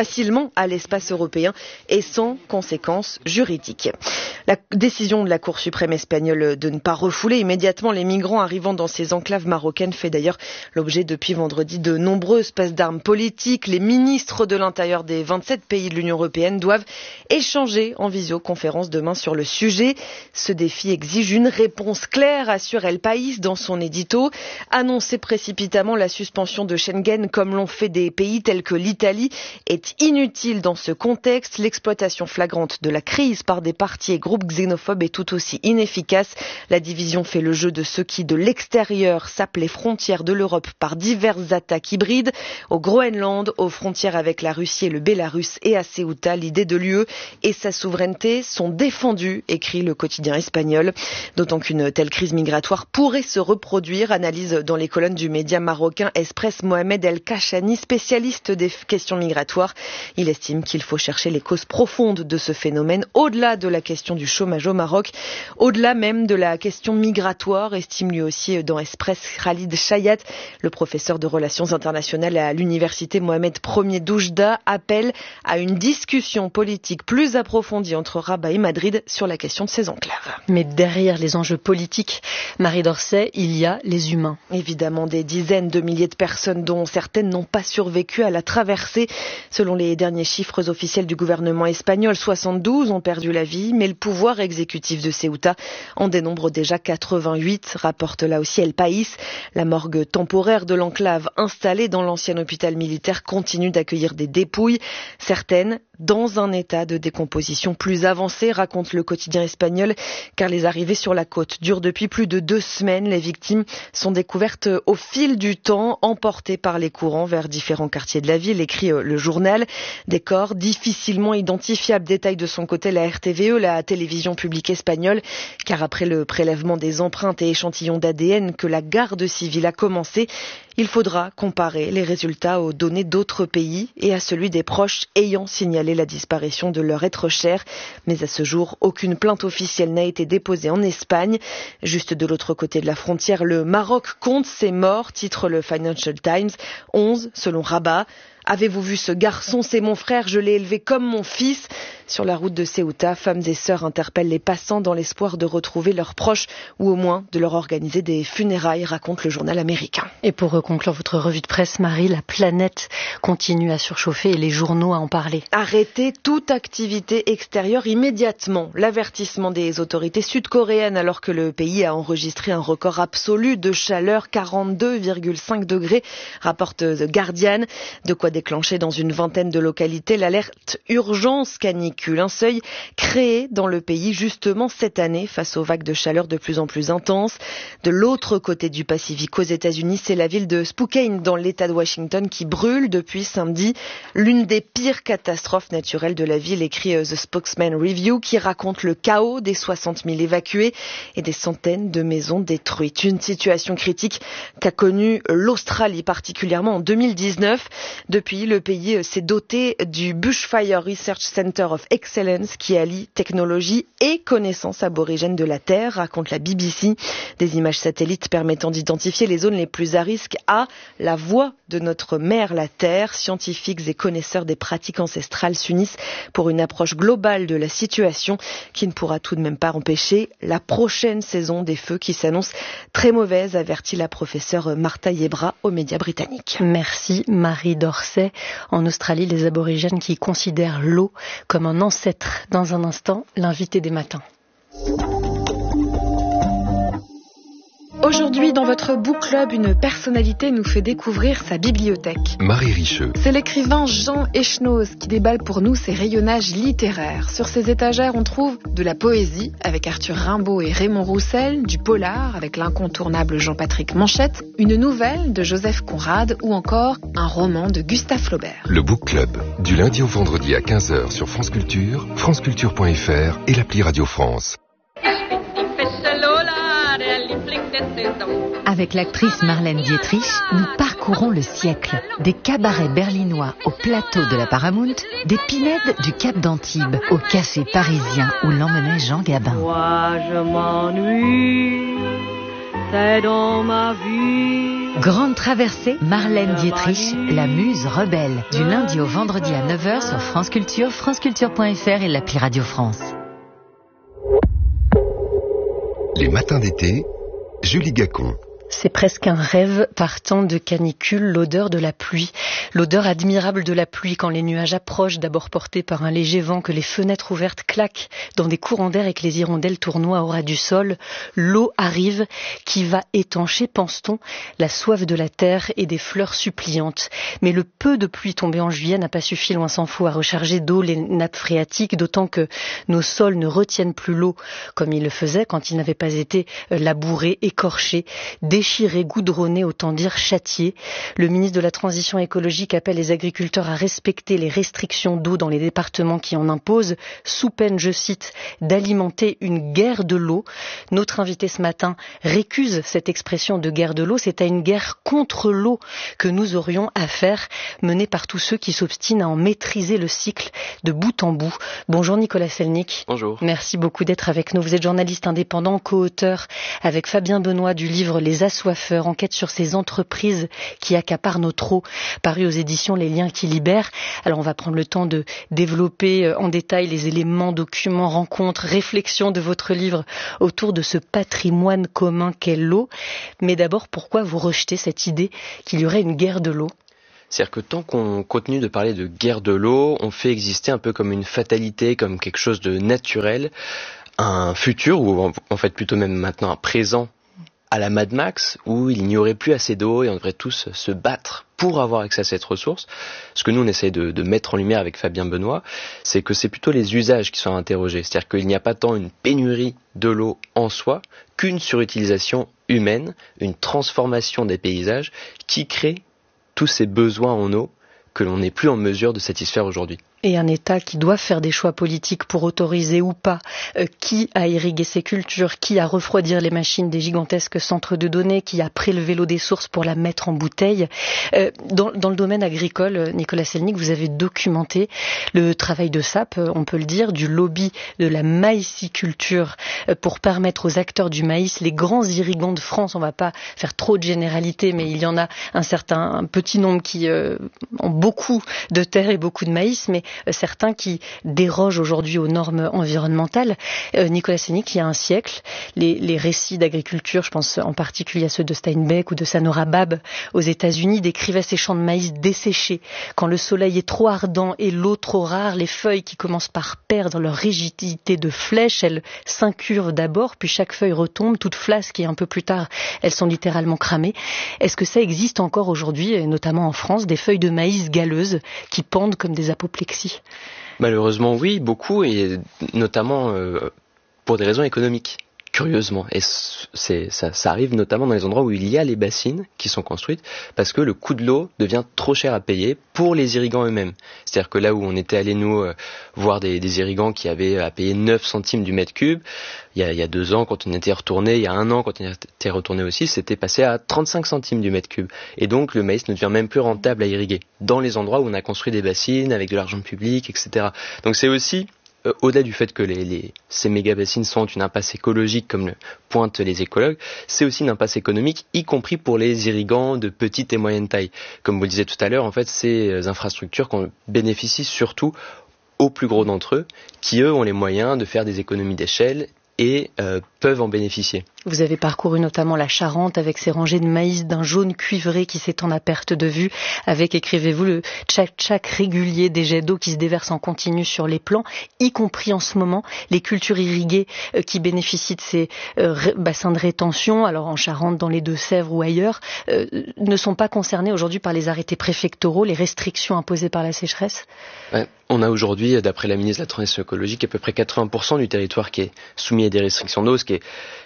à l'espace européen et sans conséquences juridiques. La décision de la Cour suprême espagnole de ne pas refouler immédiatement les migrants arrivant dans ces enclaves marocaines fait d'ailleurs l'objet depuis vendredi de nombreuses passes d'armes politiques. Les ministres de l'Intérieur des 27 pays de l'Union européenne doivent échanger en visioconférence demain sur le sujet. Ce défi exige une réponse claire, assure El País dans son édito. Annoncer précipitamment la suspension de Schengen comme l'ont fait des pays tels que l'Italie est inutile dans ce contexte. L'exploitation flagrante de la crise par des partis et groupes xénophobes est tout aussi inefficace. La division fait le jeu de ceux qui, de l'extérieur, sapent les frontières de l'Europe par diverses attaques hybrides. Au Groenland, aux frontières avec la Russie et le Bélarus et à Ceuta, l'idée de l'UE et sa souveraineté sont défendues, écrit le quotidien espagnol. D'autant qu'une telle crise migratoire pourrait se reproduire, analyse dans les colonnes du média marocain Express Mohamed El Kachani, spécialiste des questions migratoires. Il estime qu'il faut chercher les causes profondes de ce phénomène, au-delà de la question du chômage au Maroc, au-delà même de la question migratoire, estime lui aussi dans Express Khalid Chayat, le professeur de relations internationales à l'université Mohamed Ier d'Oujda, appelle à une discussion politique plus approfondie entre Rabat et Madrid sur la question de ces enclaves. Mais derrière les enjeux politiques, Marie Dorset, il y a les humains. Évidemment, des dizaines de milliers de personnes dont certaines n'ont pas survécu à la traversée. Selon les derniers chiffres officiels du gouvernement espagnol, 72 ont perdu la vie, mais le pouvoir exécutif de Ceuta en dénombre déjà 88, rapporte là aussi El País. La morgue temporaire de l'enclave installée dans l'ancien hôpital militaire continue d'accueillir des dépouilles, certaines dans un état de décomposition plus avancé, raconte le quotidien espagnol, car les arrivées sur la côte durent depuis plus de 2 semaines. Les victimes sont découvertes au fil du temps, emportées par les courants vers différents quartiers de la ville, écrit le journal. Des corps difficilement identifiables, détaille de son côté la RTVE, la télévision publique espagnole, car après le prélèvement des empreintes et échantillons d'ADN que la garde civile a commencé, il faudra comparer les résultats aux données d'autres pays et à celui des proches ayant signalé la disparition de leur être cher. Mais à ce jour, aucune plainte officielle n'a été déposée en Espagne. Juste de l'autre côté de la frontière, le Maroc compte ses morts, titre le Financial Times, 11 selon Rabat. Avez-vous vu ce garçon? C'est mon frère, je l'ai élevé comme mon fils. Sur la route de Ceuta, femmes et sœurs interpellent les passants dans l'espoir de retrouver leurs proches ou au moins de leur organiser des funérailles, raconte le journal américain. Et pour conclure votre revue de presse, Marie, la planète continue à surchauffer et les journaux à en parler. Arrêtez toute activité extérieure immédiatement. L'avertissement des autorités sud-coréennes alors que le pays a enregistré un record absolu de chaleur, 42,5 degrés, rapporte The Guardian. De quoi déclenché dans une vingtaine de localités l'alerte urgence canicule, un seuil créé dans le pays justement cette année face aux vagues de chaleur de plus en plus intenses. De l'autre côté du Pacifique, aux États-Unis, c'est la ville de Spokane dans l'État de Washington qui brûle depuis samedi. L'une des pires catastrophes naturelles de la ville, écrit The Spokesman Review, qui raconte le chaos des 60 000 évacués et des centaines de maisons détruites. Une situation critique qu'a connue l'Australie, particulièrement en 2019. Depuis, le pays s'est doté du Bushfire Research Center of Excellence qui allie technologie et connaissances aborigènes de la Terre, raconte la BBC. Des images satellites permettant d'identifier les zones les plus à risque à la voix de notre mère, la Terre. Scientifiques et connaisseurs des pratiques ancestrales s'unissent pour une approche globale de la situation qui ne pourra tout de même pas empêcher la prochaine saison des feux qui s'annonce très mauvaise, avertit la professeure Martha Yebra aux médias britanniques. Merci Marie Dorset. En Australie, les aborigènes qui considèrent l'eau comme un ancêtre. Dans un instant, l'invité des matins. Aujourd'hui, dans votre book club, une personnalité nous fait découvrir sa bibliothèque. Marie Richeux. C'est l'écrivain Jean Echenoz qui déballe pour nous ses rayonnages littéraires. Sur ses étagères, on trouve de la poésie avec Arthur Rimbaud et Raymond Roussel, du polar avec l'incontournable Jean-Patrick Manchette, une nouvelle de Joseph Conrad ou encore un roman de Gustave Flaubert. Le book club, du lundi au vendredi à 15h sur France Culture, franceculture.fr et l'appli Radio France. Avec l'actrice Marlène Dietrich, nous parcourons le siècle. Des cabarets berlinois au plateau de la Paramount, des pinèdes du Cap d'Antibes au café parisien où l'emmenait Jean Gabin. Moi je m'ennuie, c'est dans ma vie. Grande traversée, Marlène Dietrich, la muse rebelle. Du lundi au vendredi à 9h sur France Culture, franceculture.fr et l'appli Radio France. Les matins d'été, Julie Gacon. C'est presque un rêve partant de canicule, l'odeur de la pluie. L'odeur admirable de la pluie quand les nuages approchent, d'abord portés par un léger vent, que les fenêtres ouvertes claquent dans des courants d'air et que les hirondelles tournoient au ras du sol. L'eau arrive qui va étancher, pense-t-on, la soif de la terre et des fleurs suppliantes. Mais le peu de pluie tombée en juillet n'a pas suffi, loin s'en faut, à recharger d'eau les nappes phréatiques, d'autant que nos sols ne retiennent plus l'eau comme ils le faisaient quand ils n'avaient pas été labourés, écorchés, déchiré, goudronné, autant dire châtié. Le ministre de la Transition écologique appelle les agriculteurs à respecter les restrictions d'eau dans les départements qui en imposent, sous peine, je cite, d'alimenter une guerre de l'eau. Notre invité ce matin récuse cette expression de guerre de l'eau. C'est à une guerre contre l'eau que nous aurions affaire, menée par tous ceux qui s'obstinent à en maîtriser le cycle de bout en bout. Bonjour Nicolas Selnick. Bonjour. Merci beaucoup d'être avec nous. Vous êtes journaliste indépendant, co-auteur avec Fabien Benoît du livre Les Assoiffeurs, enquête sur ces entreprises qui accaparent notre eau, paru aux éditions Les Liens qui libèrent. Alors on va prendre le temps de développer en détail les éléments, documents, rencontres, réflexions de votre livre autour de ce patrimoine commun qu'est l'eau. Mais d'abord, pourquoi vous rejetez cette idée qu'il y aurait une guerre de l'eau ? C'est-à-dire que tant qu'on continue de parler de guerre de l'eau, on fait exister un peu comme une fatalité, comme quelque chose de naturel, un futur, ou en fait plutôt même maintenant un présent, à la Mad Max, où il n'y aurait plus assez d'eau et on devrait tous se battre pour avoir accès à cette ressource. Ce que nous, on essaie de mettre en lumière avec Fabien Benoît, c'est que c'est plutôt les usages qui sont interrogés. C'est-à-dire qu'il n'y a pas tant une pénurie de l'eau en soi qu'une surutilisation humaine, une transformation des paysages qui crée tous ces besoins en eau que l'on n'est plus en mesure de satisfaire aujourd'hui. Et un État qui doit faire des choix politiques pour autoriser ou pas qui a irrigué ses cultures, qui a refroidir les machines des gigantesques centres de données, qui a prélevé l'eau des sources pour la mettre en bouteille. Dans le domaine agricole, Nicolas Selnick, vous avez documenté le travail de sape, on peut le dire, du lobby de la maïsiculture pour permettre aux acteurs du maïs, les grands irrigants de France, on ne va pas faire trop de généralités, mais il y en a un petit nombre qui ont beaucoup de terre et beaucoup de maïs, mais certains qui dérogent aujourd'hui aux normes environnementales. Nicolas Sénic, il y a un siècle, les récits d'agriculture, je pense en particulier à ceux de Steinbeck ou de Sanora Bab aux États-Unis, décrivaient ces champs de maïs desséchés. Quand le soleil est trop ardent et l'eau trop rare, les feuilles qui commencent par perdre leur rigidité de flèche, elles s'incurvent d'abord, puis chaque feuille retombe, toute flasque, et un peu plus tard, elles sont littéralement cramées. Est-ce que ça existe encore aujourd'hui, et notamment en France, des feuilles de maïs galeuses qui pendent comme des apoplexies? Malheureusement, oui, beaucoup, et notamment pour des raisons économiques. Curieusement, et ça arrive notamment dans les endroits où il y a les bassines qui sont construites, parce que le coût de l'eau devient trop cher à payer pour les irrigants eux-mêmes. C'est-à-dire que là où on était allé nous voir des irrigants qui avaient à payer 9 centimes du mètre cube, il y a 2 ans quand on était retourné, il y a 1 an quand on était retourné aussi, c'était passé à 35 centimes du mètre cube. Et donc le maïs ne devient même plus rentable à irriguer dans les endroits où on a construit des bassines avec de l'argent public, etc. Donc c'est aussi au-delà du fait que ces méga-bassines sont une impasse écologique, comme le pointent les écologues, c'est aussi une impasse économique, y compris pour les irrigants de petite et moyenne taille. Comme vous le disiez tout à l'heure, en fait, ces infrastructures qu'on bénéficient surtout aux plus gros d'entre eux, qui eux ont les moyens de faire des économies d'échelle et peuvent en bénéficier. Vous avez parcouru notamment la Charente avec ses rangées de maïs d'un jaune cuivré qui s'étendent à perte de vue, avec, écrivez-vous, le tchac-tchac régulier des jets d'eau qui se déversent en continu sur les plants, y compris en ce moment les cultures irriguées qui bénéficient de ces bassins de rétention, alors en Charente, dans les Deux-Sèvres ou ailleurs, ne sont pas concernées aujourd'hui par les arrêtés préfectoraux, les restrictions imposées par la sécheresse? Ouais. On a aujourd'hui, d'après la ministre de la Transition écologique, à peu près 80% du territoire qui est soumis à des restrictions d'eau, ce qui est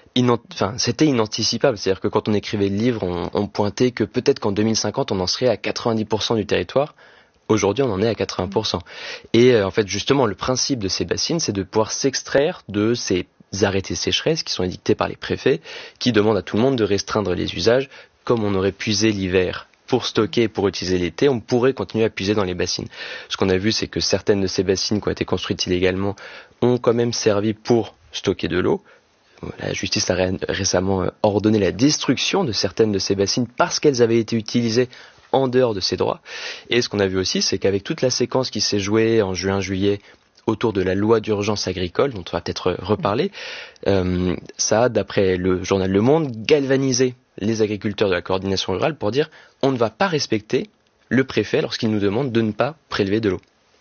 c'était inanticipable. C'est-à-dire que quand on écrivait le livre, on pointait que peut-être qu'en 2050, on en serait à 90% du territoire. Aujourd'hui, on en est à 80%. Et en fait, justement, le principe de ces bassines, c'est de pouvoir s'extraire de ces arrêtés sécheresse qui sont édictés par les préfets, qui demandent à tout le monde de restreindre les usages, comme on aurait puisé l'hiver pour stocker et pour utiliser l'été, on pourrait continuer à puiser dans les bassines. Ce qu'on a vu, c'est que certaines de ces bassines qui ont été construites illégalement ont quand même servi pour stocker de l'eau. La justice a récemment ordonné la destruction de certaines de ces bassines parce qu'elles avaient été utilisées en dehors de ces droits. Et ce qu'on a vu aussi, c'est qu'avec toute la séquence qui s'est jouée en juin-juillet autour de la loi d'urgence agricole, dont on va peut-être reparler, ça a, d'après le journal Le Monde, galvanisé les agriculteurs de la coordination rurale pour dire on ne va pas respecter le préfet lorsqu'il nous demande de ne pas prélever de l'eau.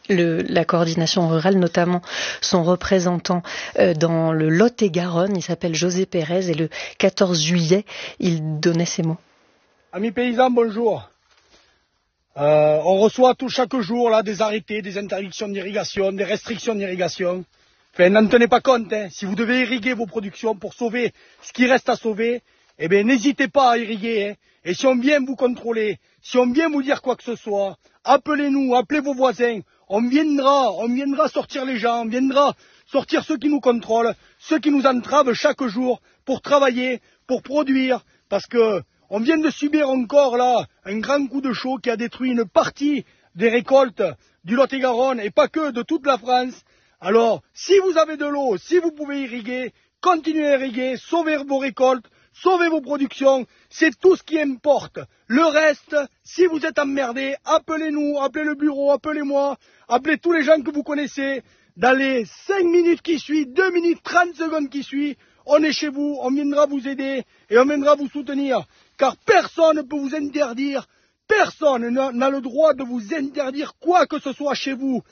La coordination rurale, notamment son représentant dans le Lot-et-Garonne, il s'appelle José Pérez, et le 14 juillet, il donnait ces mots. Amis paysans, bonjour. On reçoit chaque jour là, des arrêtés, des interdictions d'irrigation, des restrictions d'irrigation. Enfin, n'en tenez pas compte. Si vous devez irriguer vos productions pour sauver ce qui reste à sauver, eh bien, n'hésitez pas à irriguer. Et si on vient vous contrôler, si on vient vous dire quoi que ce soit, appelez-nous, appelez vos voisins. On viendra sortir les gens, on viendra sortir ceux qui nous contrôlent, ceux qui nous entravent chaque jour pour travailler, pour produire, parce que on vient de subir encore là un grand coup de chaud qui a détruit une partie des récoltes du Lot-et-Garonne et pas que de toute la France. Alors, si vous avez de l'eau, si vous pouvez irriguer, continuez à irriguer, sauvez vos récoltes, sauvez vos productions, c'est tout ce qui importe. Le reste, si vous êtes emmerdés, appelez-nous, appelez le bureau, appelez-moi, appelez tous les gens que vous connaissez. Dans les 5 minutes qui suivent, 2 minutes, 30 secondes qui suivent, on est chez vous, on viendra vous aider et on viendra vous soutenir. Car personne ne peut vous interdire, personne n'a le droit de vous interdire quoi que ce soit chez vous.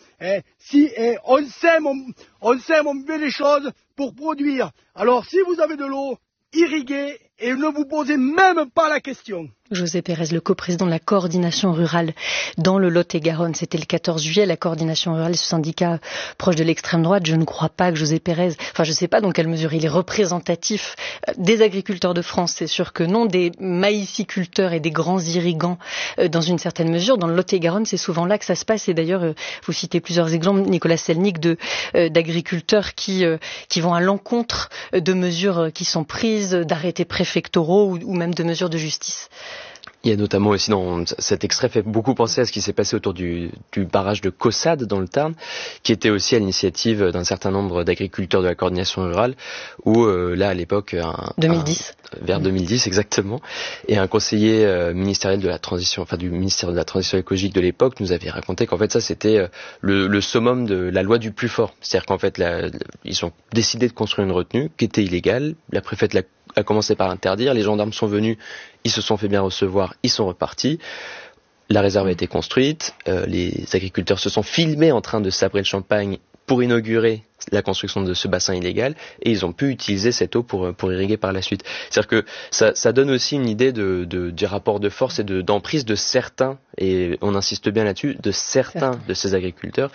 On sème, on fait les choses pour produire. Alors si vous avez de l'eau, irriguez et ne vous posez même pas la question. José Pérez, le coprésident de la coordination rurale dans le Lot-et-Garonne. C'était le 14 juillet, la coordination rurale, ce syndicat proche de l'extrême droite. Je ne crois pas que José Pérez, je ne sais pas dans quelle mesure il est représentatif des agriculteurs de France, c'est sûr que non, des maïsiculteurs et des grands irrigants dans une certaine mesure. Dans le Lot-et-Garonne, c'est souvent là que ça se passe. Et d'ailleurs, vous citez plusieurs exemples, Nicolas Selnick, d'agriculteurs qui vont à l'encontre de mesures qui sont prises, d'arrêtés préfectoraux ou même de mesures de justice. Il y a notamment aussi dans cet extrait fait beaucoup penser à ce qui s'est passé autour du barrage de Caussade dans le Tarn, qui était aussi à l'initiative d'un certain nombre d'agriculteurs de la coordination rurale, où là à l'époque 2010. Vers 2010 exactement, et un conseiller ministériel de la transition, enfin du ministère de la transition écologique de l'époque nous avait raconté qu'en fait ça c'était le summum de la loi du plus fort, c'est-à-dire qu'en fait ils ont décidé de construire une retenue qui était illégale, la préfète a commencé par l'interdire, les gendarmes sont venus, ils se sont fait bien recevoir, ils sont repartis, la réserve a été construite, les agriculteurs se sont filmés en train de sabrer le champagne pour inaugurer la construction de ce bassin illégal, et ils ont pu utiliser cette eau pour irriguer par la suite. C'est-à-dire que ça donne aussi une idée du rapport de force et d'emprise de certains, et on insiste bien là-dessus, de certains de ces agriculteurs.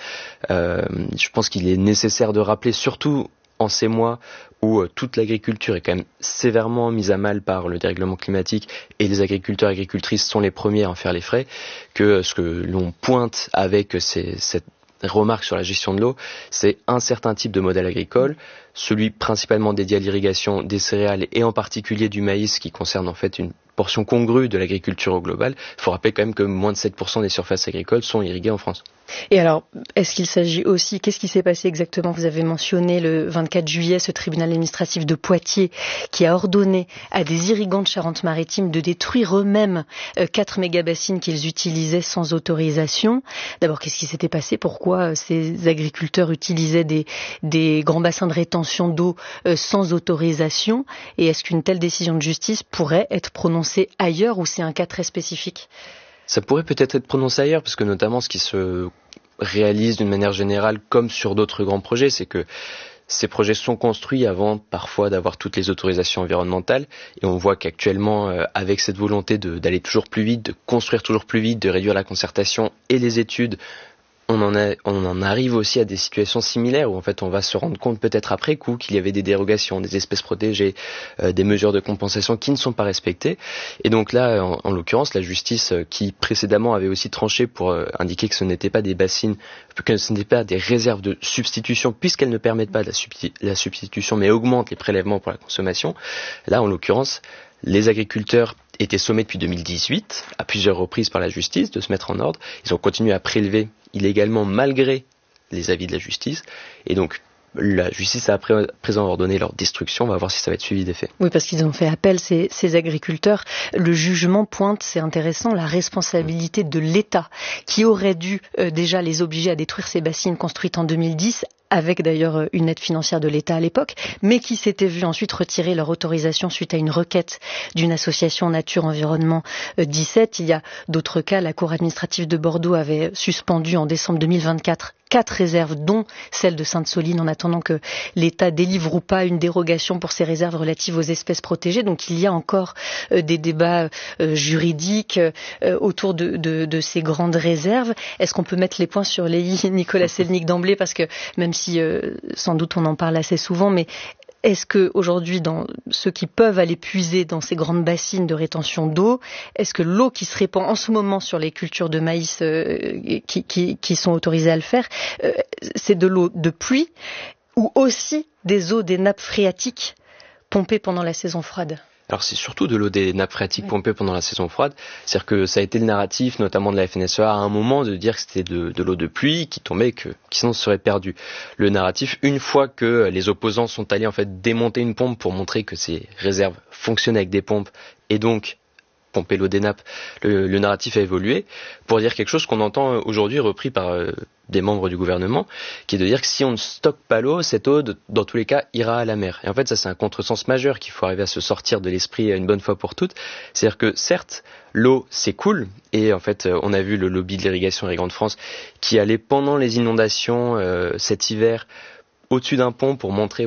Je pense qu'il est nécessaire de rappeler, surtout en ces mois où toute l'agriculture est quand même sévèrement mise à mal par le dérèglement climatique, et les agriculteurs et agricultrices sont les premiers à en faire les frais, que ce que l'on pointe avec cette remarque sur la gestion de l'eau, c'est un certain type de modèle agricole, celui principalement dédié à l'irrigation des céréales et en particulier du maïs, qui concerne en fait une portion congrue de l'agriculture au global. Il faut rappeler quand même que moins de 7% des surfaces agricoles sont irriguées en France. Et alors, est-ce qu'il s'agit aussi, qu'est-ce qui s'est passé exactement? Vous avez mentionné le 24 juillet ce tribunal administratif de Poitiers qui a ordonné à des irrigants de Charente-Maritime de détruire eux-mêmes 4 mégabassines qu'ils utilisaient sans autorisation. D'abord, qu'est-ce qui s'était passé? Pourquoi ces agriculteurs utilisaient des grands bassins de rétention d'eau sans autorisation? Et est-ce qu'une telle décision de justice pourrait être prononcée ailleurs, ou c'est un cas très spécifique? Ça pourrait peut-être être prononcé ailleurs, parce que notamment ce qui se réalise d'une manière générale, comme sur d'autres grands projets, c'est que ces projets sont construits avant parfois d'avoir toutes les autorisations environnementales, et on voit qu'actuellement, avec cette volonté d'aller toujours plus vite, de construire toujours plus vite, de réduire la concertation et les études, on en arrive aussi à des situations similaires où en fait on va se rendre compte peut-être après coup qu'il y avait des dérogations, des espèces protégées, des mesures de compensation qui ne sont pas respectées. Et donc là, en l'occurrence, la justice qui précédemment avait aussi tranché pour indiquer que ce n'était pas des bassines, que ce n'était pas des réserves de substitution, puisqu'elles ne permettent pas la substitution mais augmentent les prélèvements pour la consommation. Là, en l'occurrence, les agriculteurs étaient sommés depuis 2018, à plusieurs reprises par la justice, de se mettre en ordre. Ils ont continué à prélever illégalement malgré les avis de la justice. Et donc, la justice a à présent ordonné leur destruction. On va voir si ça va être suivi des faits. Oui, parce qu'ils ont fait appel, ces agriculteurs. Le jugement pointe, c'est intéressant, la responsabilité de l'État, qui aurait dû déjà les obliger à détruire ces bassines construites en 2010, avec d'ailleurs une aide financière de l'État à l'époque, mais qui s'était vu ensuite retirer leur autorisation suite à une requête d'une association Nature Environnement 17. Il y a d'autres cas, la Cour administrative de Bordeaux avait suspendu en décembre 2024 4 réserves, dont celle de Sainte-Soline, en attendant que l'État délivre ou pas une dérogation pour ces réserves relatives aux espèces protégées. Donc il y a encore des débats juridiques autour de ces grandes réserves. Est-ce qu'on peut mettre les points sur les i, Nicolas Selnick, d'emblée, parce que même si sans doute on en parle assez souvent, mais est-ce que aujourd'hui, dans ceux qui peuvent aller puiser dans ces grandes bassines de rétention d'eau, est-ce que l'eau qui se répand en ce moment sur les cultures de maïs qui sont autorisées à le faire, c'est de l'eau de pluie ou aussi des eaux des nappes phréatiques pompées pendant la saison froide? Alors c'est surtout de l'eau des nappes phréatiques pompées pendant la saison froide. C'est-à-dire que ça a été le narratif, notamment de la FNSEA, à un moment, de dire que c'était de l'eau de pluie qui tombait, qui sinon serait perdue. Le narratif, une fois que les opposants sont allés en fait démonter une pompe pour montrer que ces réserves fonctionnaient avec des pompes et donc pomper l'eau des nappes, le narratif a évolué pour dire quelque chose qu'on entend aujourd'hui repris par des membres du gouvernement, qui est de dire que si on ne stocke pas l'eau, cette eau, dans tous les cas, ira à la mer. Et en fait, ça, c'est un contresens majeur qu'il faut arriver à se sortir de l'esprit une bonne fois pour toutes. C'est-à-dire que, certes, l'eau s'écoule, et en fait, on a vu le lobby de l'irrigation Irrigants de France qui allait pendant les inondations cet hiver au-dessus d'un pont pour montrer